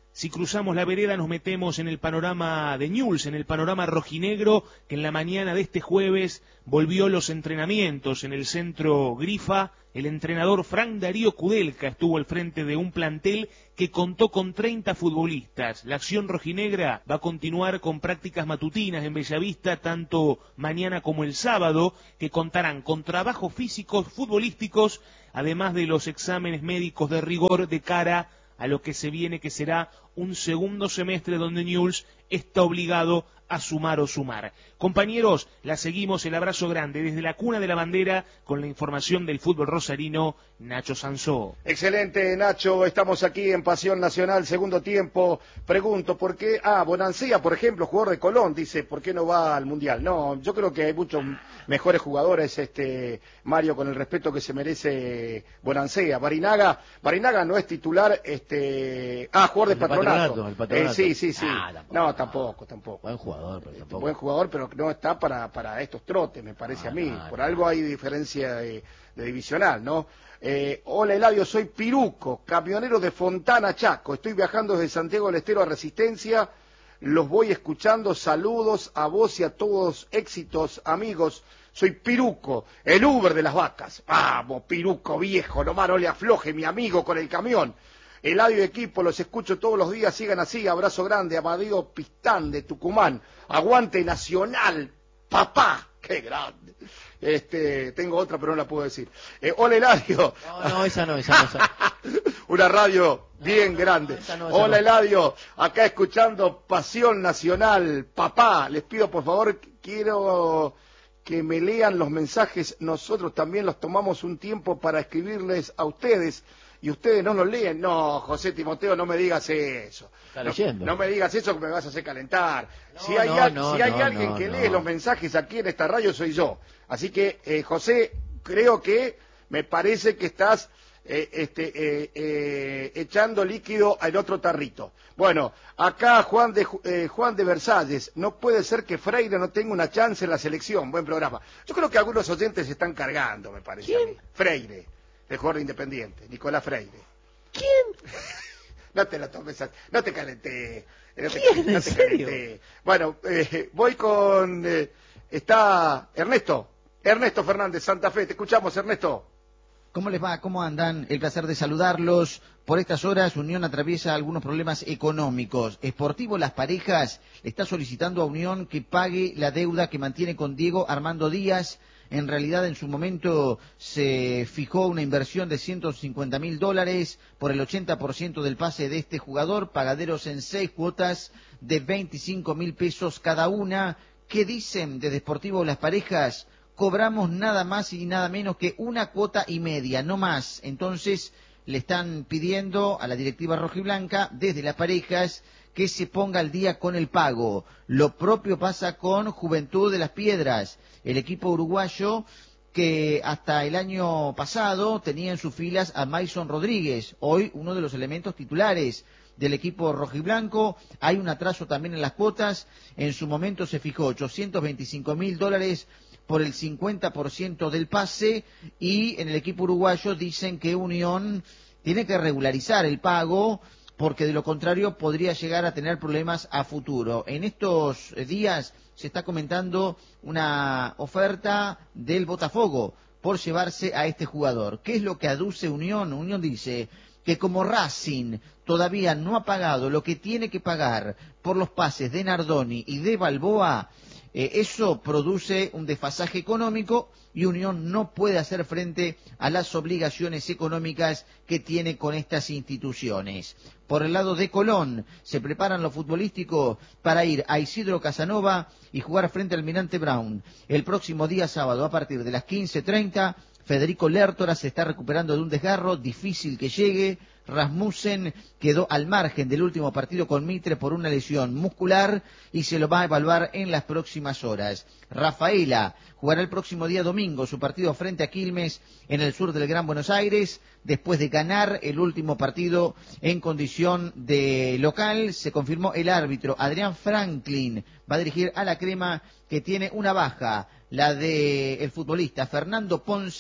Si cruzamos la vereda nos metemos en el panorama de Newell's, en el panorama rojinegro, que en la mañana de este jueves volvió los entrenamientos en el centro Grifa. El entrenador Frank Darío Kudelka estuvo al frente de un plantel que contó con treinta futbolistas. La acción rojinegra va a continuar con prácticas matutinas en Bellavista, tanto mañana como el sábado, que contarán con trabajos físicos, futbolísticos, además de los exámenes médicos de rigor de cara a lo que se viene, que será un segundo semestre donde Newell's está obligado a sumar o sumar. Compañeros, la seguimos, el abrazo grande desde la cuna de la bandera con la información del fútbol rosarino, Nacho Sansó. Excelente, Nacho, estamos aquí en Pasión Nacional, segundo tiempo. Pregunto, ¿por qué? Ah, Bonancea, por ejemplo, jugador de Colón, dice, ¿por qué no va al Mundial? No, yo creo que hay muchos mejores jugadores, este Mario, con el respeto que se merece Bonancea. Barinaga, Barinaga no es titular, este, ah, jugador de Patronato. Patronato, el Patronato. Eh, sí, sí, sí. Ah, tampoco, no, tampoco, tampoco. Buen jugador, pero tampoco. Buen jugador, pero no está para, para estos trotes, me parece ah, a mí. Ah, Por ah, algo hay diferencia de, de divisional, ¿no? Eh, hola Eladio, soy Piruco, camionero de Fontana, Chaco. Estoy viajando desde Santiago del Estero a Resistencia. Los voy escuchando. Saludos a vos y a todos. Éxitos, amigos. Soy Piruco, el Uber de las vacas. Vamos, Piruco viejo, nomás no le afloje mi amigo con el camión. Eladio y equipo, los escucho todos los días, sigan así, abrazo grande, Amadeo Pistán de Tucumán, aguante Nacional, papá, qué grande. Este, tengo otra pero no la puedo decir. Eh, hola Eladio. No, no, esa no, esa no. Esa. Una radio bien grande. No, esa no, esa hola no. Eladio, acá escuchando Pasión Nacional, papá, les pido por favor, quiero que me lean los mensajes, nosotros también los tomamos un tiempo para escribirles a ustedes. Y ustedes no los leen. No, José Timoteo, no me digas eso. Está leyendo. No, no me digas eso que me vas a hacer calentar. No, si hay, no, al, no, si hay no, alguien no, que no. lee los mensajes aquí en esta radio, soy yo. Así que, eh, José, creo que me parece que estás eh, este, eh, eh, echando líquido al otro tarrito. Bueno, acá Juan de, eh, Juan de Versalles. No puede ser que Freire no tenga una chance en la selección. Buen programa. Yo creo que algunos oyentes se están cargando, me parece ¿Quién? a mí. Freire. El jugador independiente, Nicolás Freire. ¿Quién? No te lo tomes, a... no te calenté. No te, ¿Quién? no te ¿En serio? calenté. Bueno, eh, voy con... Eh, está Ernesto, Ernesto Fernández, Santa Fe. Te escuchamos, Ernesto. ¿Cómo les va? ¿Cómo andan? El placer de saludarlos. Por estas horas, Unión atraviesa algunos problemas económicos. Sportivo Las Parejas le está solicitando a Unión que pague la deuda que mantiene con Diego Armando Díaz. En realidad, en su momento se fijó una inversión de ciento cincuenta mil dólares por el ochenta por ciento del pase de este jugador, pagaderos en seis cuotas de veinticinco mil pesos cada una. ¿Qué dicen desde Sportivo Las Parejas? Cobramos nada más y nada menos que una cuota y media, no más. Entonces, le están pidiendo a la directiva rojiblanca, desde Las Parejas, que se ponga al día con el pago. Lo propio pasa con Juventud de las Piedras, el equipo uruguayo que hasta el año pasado tenía en sus filas a Mason Rodríguez, hoy uno de los elementos titulares del equipo rojiblanco. Hay un atraso también en las cuotas. En su momento se fijó ochocientos veinticinco mil dólares por el cincuenta por ciento del pase, y en el equipo uruguayo dicen que Unión tiene que regularizar el pago, porque de lo contrario podría llegar a tener problemas a futuro. En estos días se está comentando una oferta del Botafogo por llevarse a este jugador. ¿Qué es lo que aduce Unión? Unión dice que como Racing todavía no ha pagado lo que tiene que pagar por los pases de Nardoni y de Balboa, eh, eso produce un desfasaje económico y Unión no puede hacer frente a las obligaciones económicas que tiene con estas instituciones. Por el lado de Colón, se preparan los futbolísticos para ir a Isidro Casanova y jugar frente al Almirante Brown. El próximo día sábado, a partir de las quince treinta, Federico Lertora se está recuperando de un desgarro, difícil que llegue. Rasmussen quedó al margen del último partido con Mitre por una lesión muscular y se lo va a evaluar en las próximas horas. Rafaela jugará el próximo día domingo su partido frente a Quilmes en el sur del Gran Buenos Aires, después de ganar el último partido en condición de local. Se confirmó el árbitro Adrián Franklin, va a dirigir a la Crema, que tiene una baja, la del futbolista Fernando Ponce,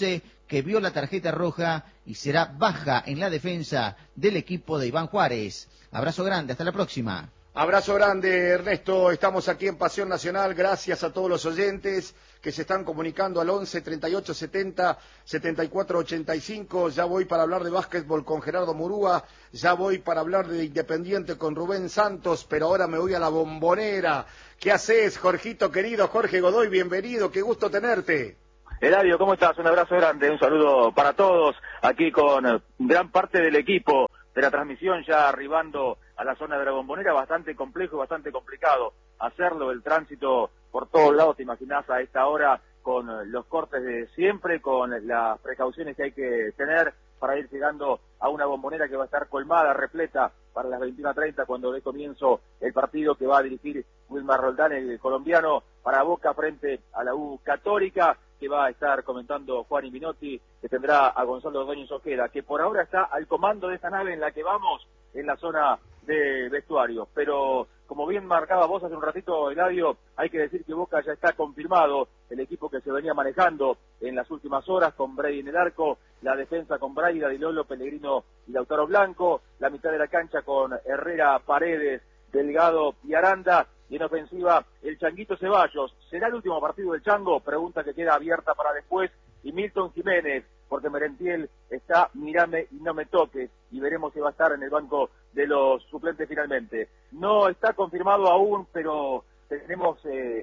que vio la tarjeta roja y será baja en la defensa del equipo de Iván Juárez. Abrazo grande, hasta la próxima. Abrazo grande, Ernesto. Estamos aquí en Pasión Nacional. Gracias a todos los oyentes que se están comunicando al once, treinta y ocho, setenta, setenta y cuatro, ochenta y cinco. Ya voy para hablar de básquetbol con Gerardo Murúa. Ya voy para hablar de Independiente con Rubén Santos. Pero ahora me voy a la Bombonera. ¿Qué haces, Jorgito querido? Jorge Godoy, bienvenido. Qué gusto tenerte. Eladio, ¿cómo estás? Un abrazo grande, un saludo para todos. Aquí con gran parte del equipo de la transmisión ya arribando a la zona de la Bombonera, bastante complejo y bastante complicado hacerlo, el tránsito por todos lados, te imaginás a esta hora, con los cortes de siempre, con las precauciones que hay que tener para ir llegando a una Bombonera que va a estar colmada, repleta, para las veintiuna treinta, cuando dé comienzo el partido que va a dirigir Wilmar Roldán, el colombiano, para Boca frente a la U Católica, que va a estar comentando Juan Minotti, que tendrá a Gonzalo Ordóñez Ojeda, que por ahora está al comando de esta nave en la que vamos, en la zona de vestuario. Pero, como bien marcaba vos hace un ratito, Eladio, hay que decir que Boca ya está confirmado, el equipo que se venía manejando en las últimas horas, con Brady en el arco, la defensa con Braida, Di Lolo, Pellegrino y Lautaro Blanco, la mitad de la cancha con Herrera, Paredes, Delgado y Aranda, y en ofensiva el Changuito Ceballos. ¿Será el último partido del Chango? Pregunta que queda abierta para después. Y Milton Jiménez, porque Merentiel está mirame y no me toques, y veremos si va a estar en el banco de los suplentes finalmente. No está confirmado aún, pero tenemos eh,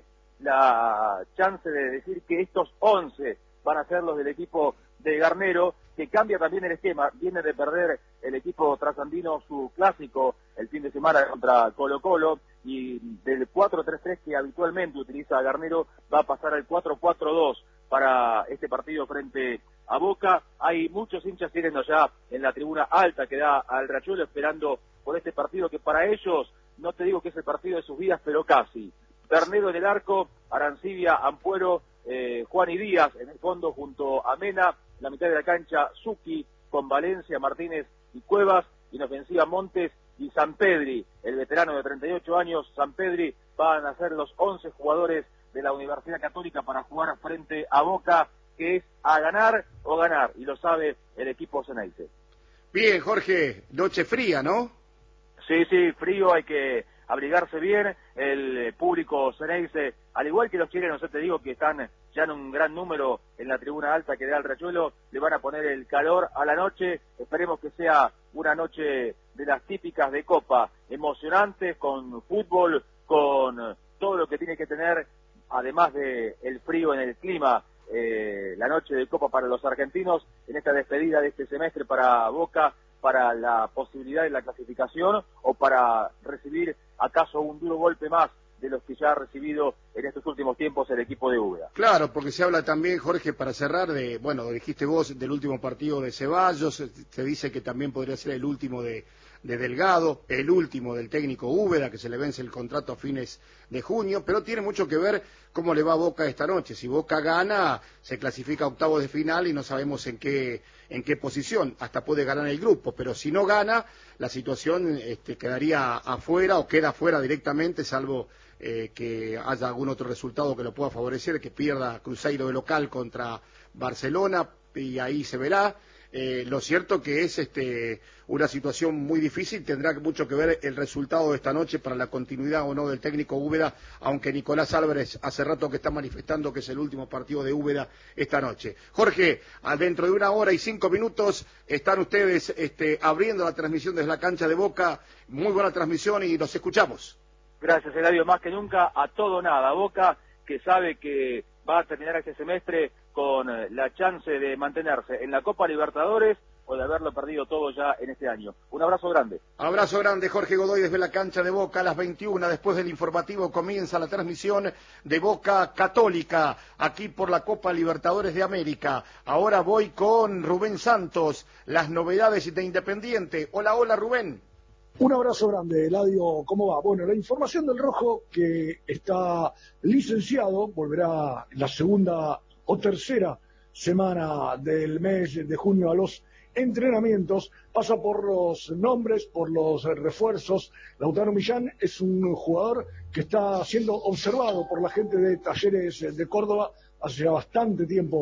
la chance de decir que estos once van a ser los del equipo de Garnero, que cambia también el esquema. Viene de perder el equipo trasandino su clásico el fin de semana contra Colo Colo, y del cuatro tres tres que habitualmente utiliza Garnero va a pasar al cuatro cuatro dos para este partido frente a Boca. Hay muchos hinchas siguiendo ya en la tribuna alta que da al Rachuelo, esperando por este partido que para ellos, no te digo que es el partido de sus vidas, pero casi. Ternero en el arco, Arancibia, Ampuero, eh, Juan y Díaz en el fondo junto a Mena, la mitad de la cancha Zucchi con Valencia, Martínez y Cuevas, y en ofensiva Montes y Sampedri, el veterano de treinta y ocho años. Sampedri van a ser los once jugadores de la Universidad Católica para jugar frente a Boca, que es a ganar o ganar, y lo sabe el equipo Ceneice. Bien, Jorge, noche fría, ¿no? Sí, sí, frío, hay que abrigarse bien, el público Ceneice, al igual que los chilenos, yo te digo que están ya en un gran número en la tribuna alta que da el Rachuelo, le van a poner el calor a la noche. Esperemos que sea una noche de las típicas de Copa, emocionantes, con fútbol, con todo lo que tiene que tener, además de el frío en el clima, eh, la noche de Copa para los argentinos, en esta despedida de este semestre para Boca, para la posibilidad de la clasificación, o para recibir acaso un duro golpe más de los que ya ha recibido en estos últimos tiempos el equipo de Úbeda. Claro, porque se habla también, Jorge, para cerrar, de, bueno, dijiste vos, del último partido de Ceballos, se dice que también podría ser el último de, de Delgado, el último del técnico Úbeda, que se le vence el contrato a fines de junio, pero tiene mucho que ver cómo le va a Boca esta noche. Si Boca gana, se clasifica a octavos de final y no sabemos en qué, en qué posición, hasta puede ganar el grupo, pero si no gana, la situación este, quedaría afuera o queda afuera directamente, salvo Eh, que haya algún otro resultado que lo pueda favorecer, que pierda Cruzeiro de local contra Barcelona, y ahí se verá. Eh, lo cierto que es este, una situación muy difícil, tendrá mucho que ver el resultado de esta noche para la continuidad o no del técnico Úbeda, aunque Nicolás Álvarez hace rato que está manifestando que es el último partido de Úbeda esta noche. Jorge, dentro de una hora y cinco minutos están ustedes este, abriendo la transmisión desde la cancha de Boca. Muy buena transmisión y los escuchamos. Gracias, Eladio, más que nunca, a todo nada. Boca, que sabe que va a terminar este semestre con la chance de mantenerse en la Copa Libertadores o de haberlo perdido todo ya en este año. Un abrazo grande. Abrazo grande, Jorge Godoy, desde la cancha de Boca a las veintiuna. Después del informativo comienza la transmisión de Boca Católica, aquí por la Copa Libertadores de América. Ahora voy con Rubén Santos, las novedades de Independiente. Hola, hola, Rubén. Un abrazo grande, Eladio, ¿cómo va? Bueno, la información del Rojo, que está licenciado, volverá la segunda o tercera semana del mes de junio a los entrenamientos, pasa por los nombres, por los refuerzos. Lautaro Millán es un jugador que está siendo observado por la gente de Talleres de Córdoba hace ya bastante tiempo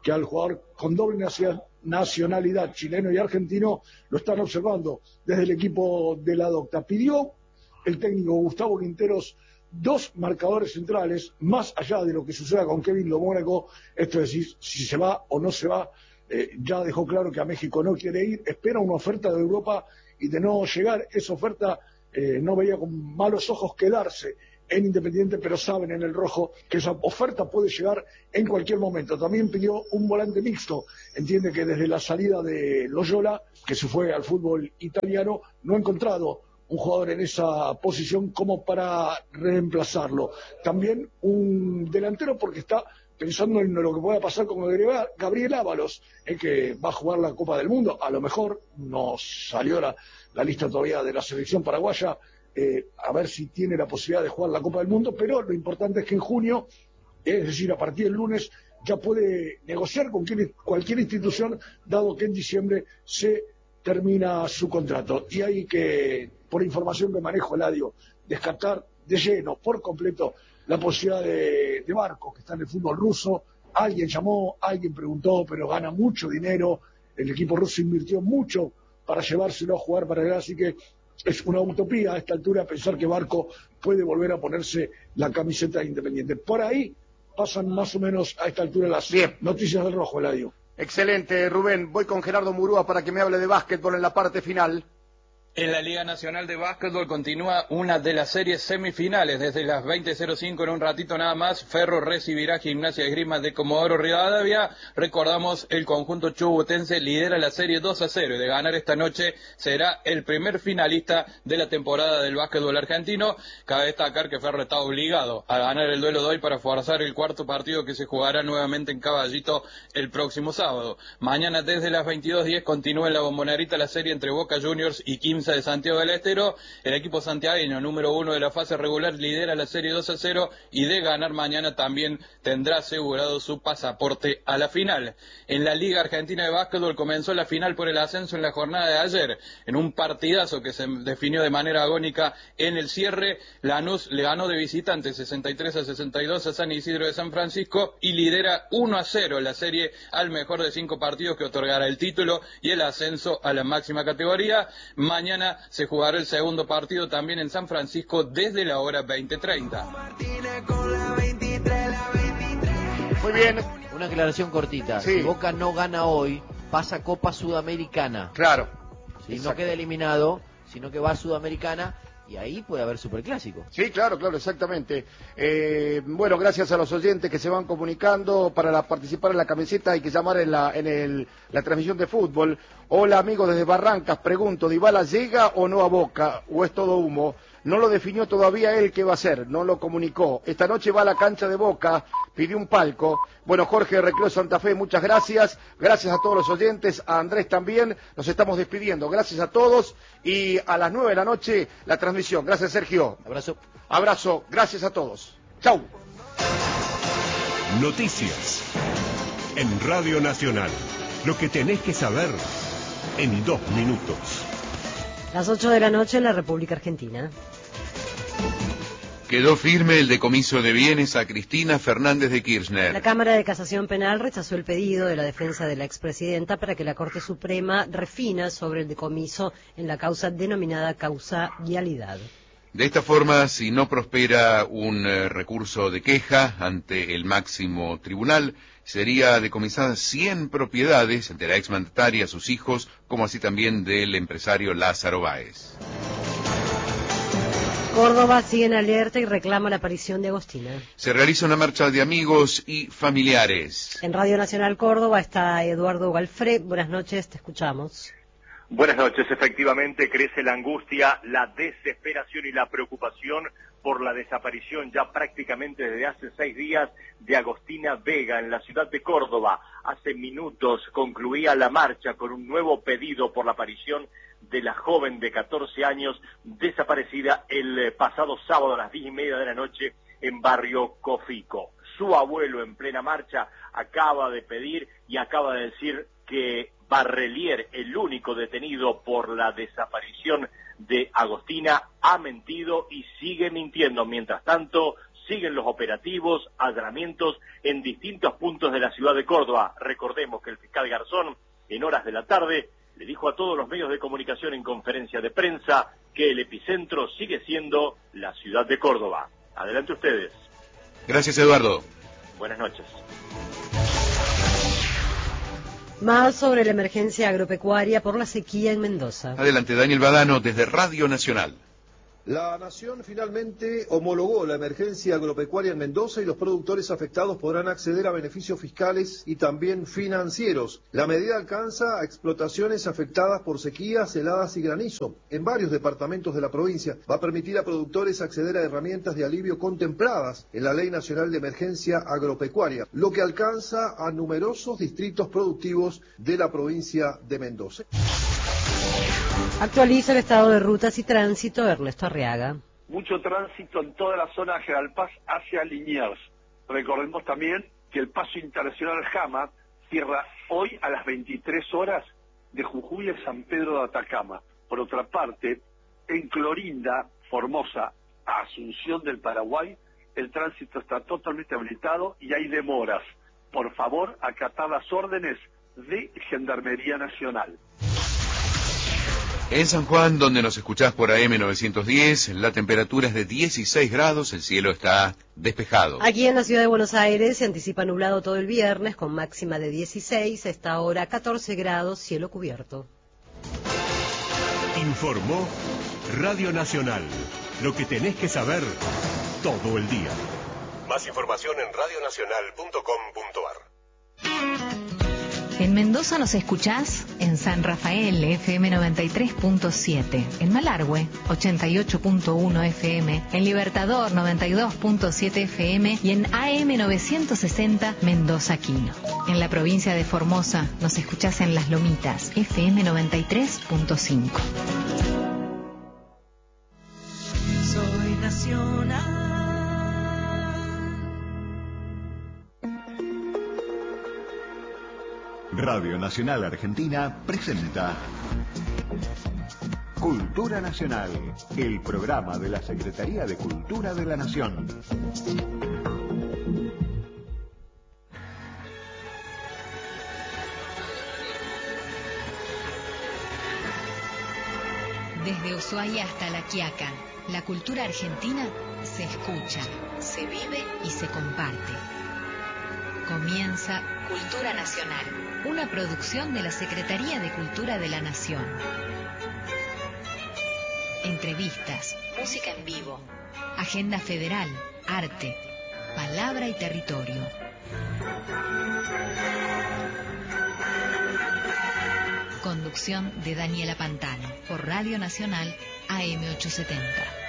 que al jugador con doble nacionalidad, chileno y argentino, lo están observando desde el equipo de la Docta. Pidió el técnico Gustavo Quinteros dos marcadores centrales, más allá de lo que suceda con Kevin Lo Mónaco, esto es decir, si se va o no se va, eh, ya dejó claro que a México no quiere ir, espera una oferta de Europa y de no llegar esa oferta, eh, no veía con malos ojos quedarse en Independiente, pero saben en el rojo que esa oferta puede llegar en cualquier momento. También pidió un volante mixto, entiende que desde la salida de Loyola, que se fue al fútbol italiano, no ha encontrado un jugador en esa posición como para reemplazarlo. También un delantero porque está pensando en lo que pueda pasar con Gabriel Ábalos, el que va a jugar la Copa del Mundo. A lo mejor no salió la, la lista todavía de la selección paraguaya, eh, a ver si tiene la posibilidad de jugar la Copa del Mundo, pero lo importante es que en junio, es decir, a partir del lunes, ya puede negociar con cualquier institución, dado que en diciembre se termina su contrato. Y hay que, por información que manejo, Eladio, descartar de lleno, por completo, la posibilidad de, de Barco, que está en el fútbol ruso. Alguien llamó, alguien preguntó, pero gana mucho dinero. El equipo ruso invirtió mucho para llevárselo a jugar para allá, así que es una utopía a esta altura pensar que Barco puede volver a ponerse la camiseta de Independiente. Por ahí pasan más o menos a esta altura las Bien. noticias del rojo, Eladio. Excelente, Rubén. Voy con Gerardo Murúa para que me hable de básquetbol en la parte final. En la Liga Nacional de Básquetbol continúa una de las series semifinales. Desde las veinte cero cinco en un ratito nada más, Ferro recibirá Gimnasia de Esgrima de Comodoro Rivadavia. Recordamos, el conjunto chubutense lidera la serie dos a cero y de ganar esta noche será el primer finalista de la temporada del básquetbol argentino. Cabe destacar que Ferro está obligado a ganar el duelo de hoy para forzar el cuarto partido que se jugará nuevamente en Caballito el próximo sábado. Mañana desde las veintidós diez continúa en la Bombonera la serie entre Boca Juniors y Quimsa de Santiago del Estero. El equipo santiagueño, número uno de la fase regular, lidera la serie dos a cero y de ganar mañana también tendrá asegurado su pasaporte a la final. En la Liga Argentina de Básquetbol comenzó la final por el ascenso en la jornada de ayer, en un partidazo que se definió de manera agónica en el cierre. Lanús le ganó de visitante sesenta y tres a sesenta y dos a San Isidro de San Francisco y lidera uno a cero la serie al mejor de cinco partidos que otorgará el título y el ascenso a la máxima categoría. Mañana Mañana se jugará el segundo partido también en San Francisco desde la hora veinte treinta. Muy bien. Una aclaración cortita. Sí. Si Boca no gana hoy, pasa Copa Sudamericana. Claro. Si no queda eliminado, sino que va a Sudamericana y ahí puede haber superclásico. Sí, claro, claro, exactamente. Eh, bueno, gracias a los oyentes que se van comunicando para la, participar en la camiseta. Hay que llamar en la en el, la transmisión de fútbol. Hola amigos desde Barrancas, pregunto, ¿Dybala llega o no a Boca? ¿O es todo humo? No lo definió todavía él qué va a hacer, no lo comunicó. Esta noche va a la cancha de Boca, pidió un palco. Bueno, Jorge Recreo Santa Fe, muchas gracias. Gracias a todos los oyentes, a Andrés también. Nos estamos despidiendo. Gracias a todos y a las nueve de la noche la transmisión. Gracias, Sergio. Abrazo. Abrazo. Gracias a todos. Chau. Noticias en Radio Nacional. Lo que tenés que saber en dos minutos. Las ocho de la noche en la República Argentina. Quedó firme el decomiso de bienes a Cristina Fernández de Kirchner. La Cámara de Casación Penal rechazó el pedido de la defensa de la expresidenta para que la Corte Suprema refina sobre el decomiso en la causa denominada causa vialidad. De esta forma, si no prospera un eh, recurso de queja ante el máximo tribunal, sería decomisadas cien propiedades de la exmandataria, sus hijos, como así también del empresario Lázaro Báez. Córdoba sigue en alerta y reclama la aparición de Agostina. Se realiza una marcha de amigos y familiares. En Radio Nacional Córdoba está Eduardo Galfré. Buenas noches, te escuchamos. Buenas noches, efectivamente crece la angustia, la desesperación y la preocupación por la desaparición ya prácticamente desde hace seis días de Agostina Vega en la ciudad de Córdoba. Hace minutos concluía la marcha con un nuevo pedido por la aparición de la joven de catorce años desaparecida el pasado sábado a las diez y media de la noche en barrio Cofico. Su abuelo en plena marcha acaba de pedir y acaba de decir que Barrelier, el único detenido por la desaparición de Agostina, ha mentido y sigue mintiendo. Mientras tanto, siguen los operativos, allanamientos en distintos puntos de la ciudad de Córdoba. Recordemos que el fiscal Garzón, en horas de la tarde, le dijo a todos los medios de comunicación en conferencia de prensa que el epicentro sigue siendo la ciudad de Córdoba. Adelante ustedes. Gracias, Eduardo. Buenas noches. Más sobre la emergencia agropecuaria por la sequía en Mendoza. Adelante, Daniel Badano, desde Radio Nacional. La Nación finalmente homologó la emergencia agropecuaria en Mendoza y los productores afectados podrán acceder a beneficios fiscales y también financieros. La medida alcanza a explotaciones afectadas por sequías, heladas y granizo en varios departamentos de la provincia. Va a permitir a productores acceder a herramientas de alivio contempladas en la Ley Nacional de Emergencia Agropecuaria, lo que alcanza a numerosos distritos productivos de la provincia de Mendoza. Actualiza el estado de rutas y tránsito Ernesto Arriaga. Mucho tránsito en toda la zona de General Paz hacia Liniers. Recordemos también que el paso internacional Jama cierra hoy a las veintitrés horas de Jujuy a San Pedro de Atacama. Por otra parte, en Clorinda, Formosa, a Asunción del Paraguay, el tránsito está totalmente habilitado y hay demoras. Por favor, acatar las órdenes de Gendarmería Nacional. En San Juan, donde nos escuchás por A M novecientos diez, la temperatura es de dieciséis grados, el cielo está despejado. Aquí en la ciudad de Buenos Aires se anticipa nublado todo el viernes con máxima de dieciséis, a esta hora catorce grados, cielo cubierto. Informó Radio Nacional, lo que tenés que saber todo el día. Más información en radio nacional punto com punto ar. En Mendoza nos escuchás en San Rafael, F M noventa y tres punto siete, en Malargüe, ochenta y ocho punto uno F M, en Libertador, noventa y dos punto siete F M y en A M novecientos sesenta Mendoza Quino. En la provincia de Formosa nos escuchás en Las Lomitas, F M noventa y tres punto cinco. Soy nacional. Radio Nacional Argentina presenta Cultura Nacional, el programa de la Secretaría de Cultura de la Nación. Desde Ushuaia hasta La Quiaca, la cultura argentina se escucha, se vive y se comparte. Comienza Cultura Nacional, una producción de la Secretaría de Cultura de la Nación. Entrevistas, música en vivo, agenda federal, arte, palabra y territorio. Conducción de Daniela Pantano, por Radio Nacional A M ochocientos setenta.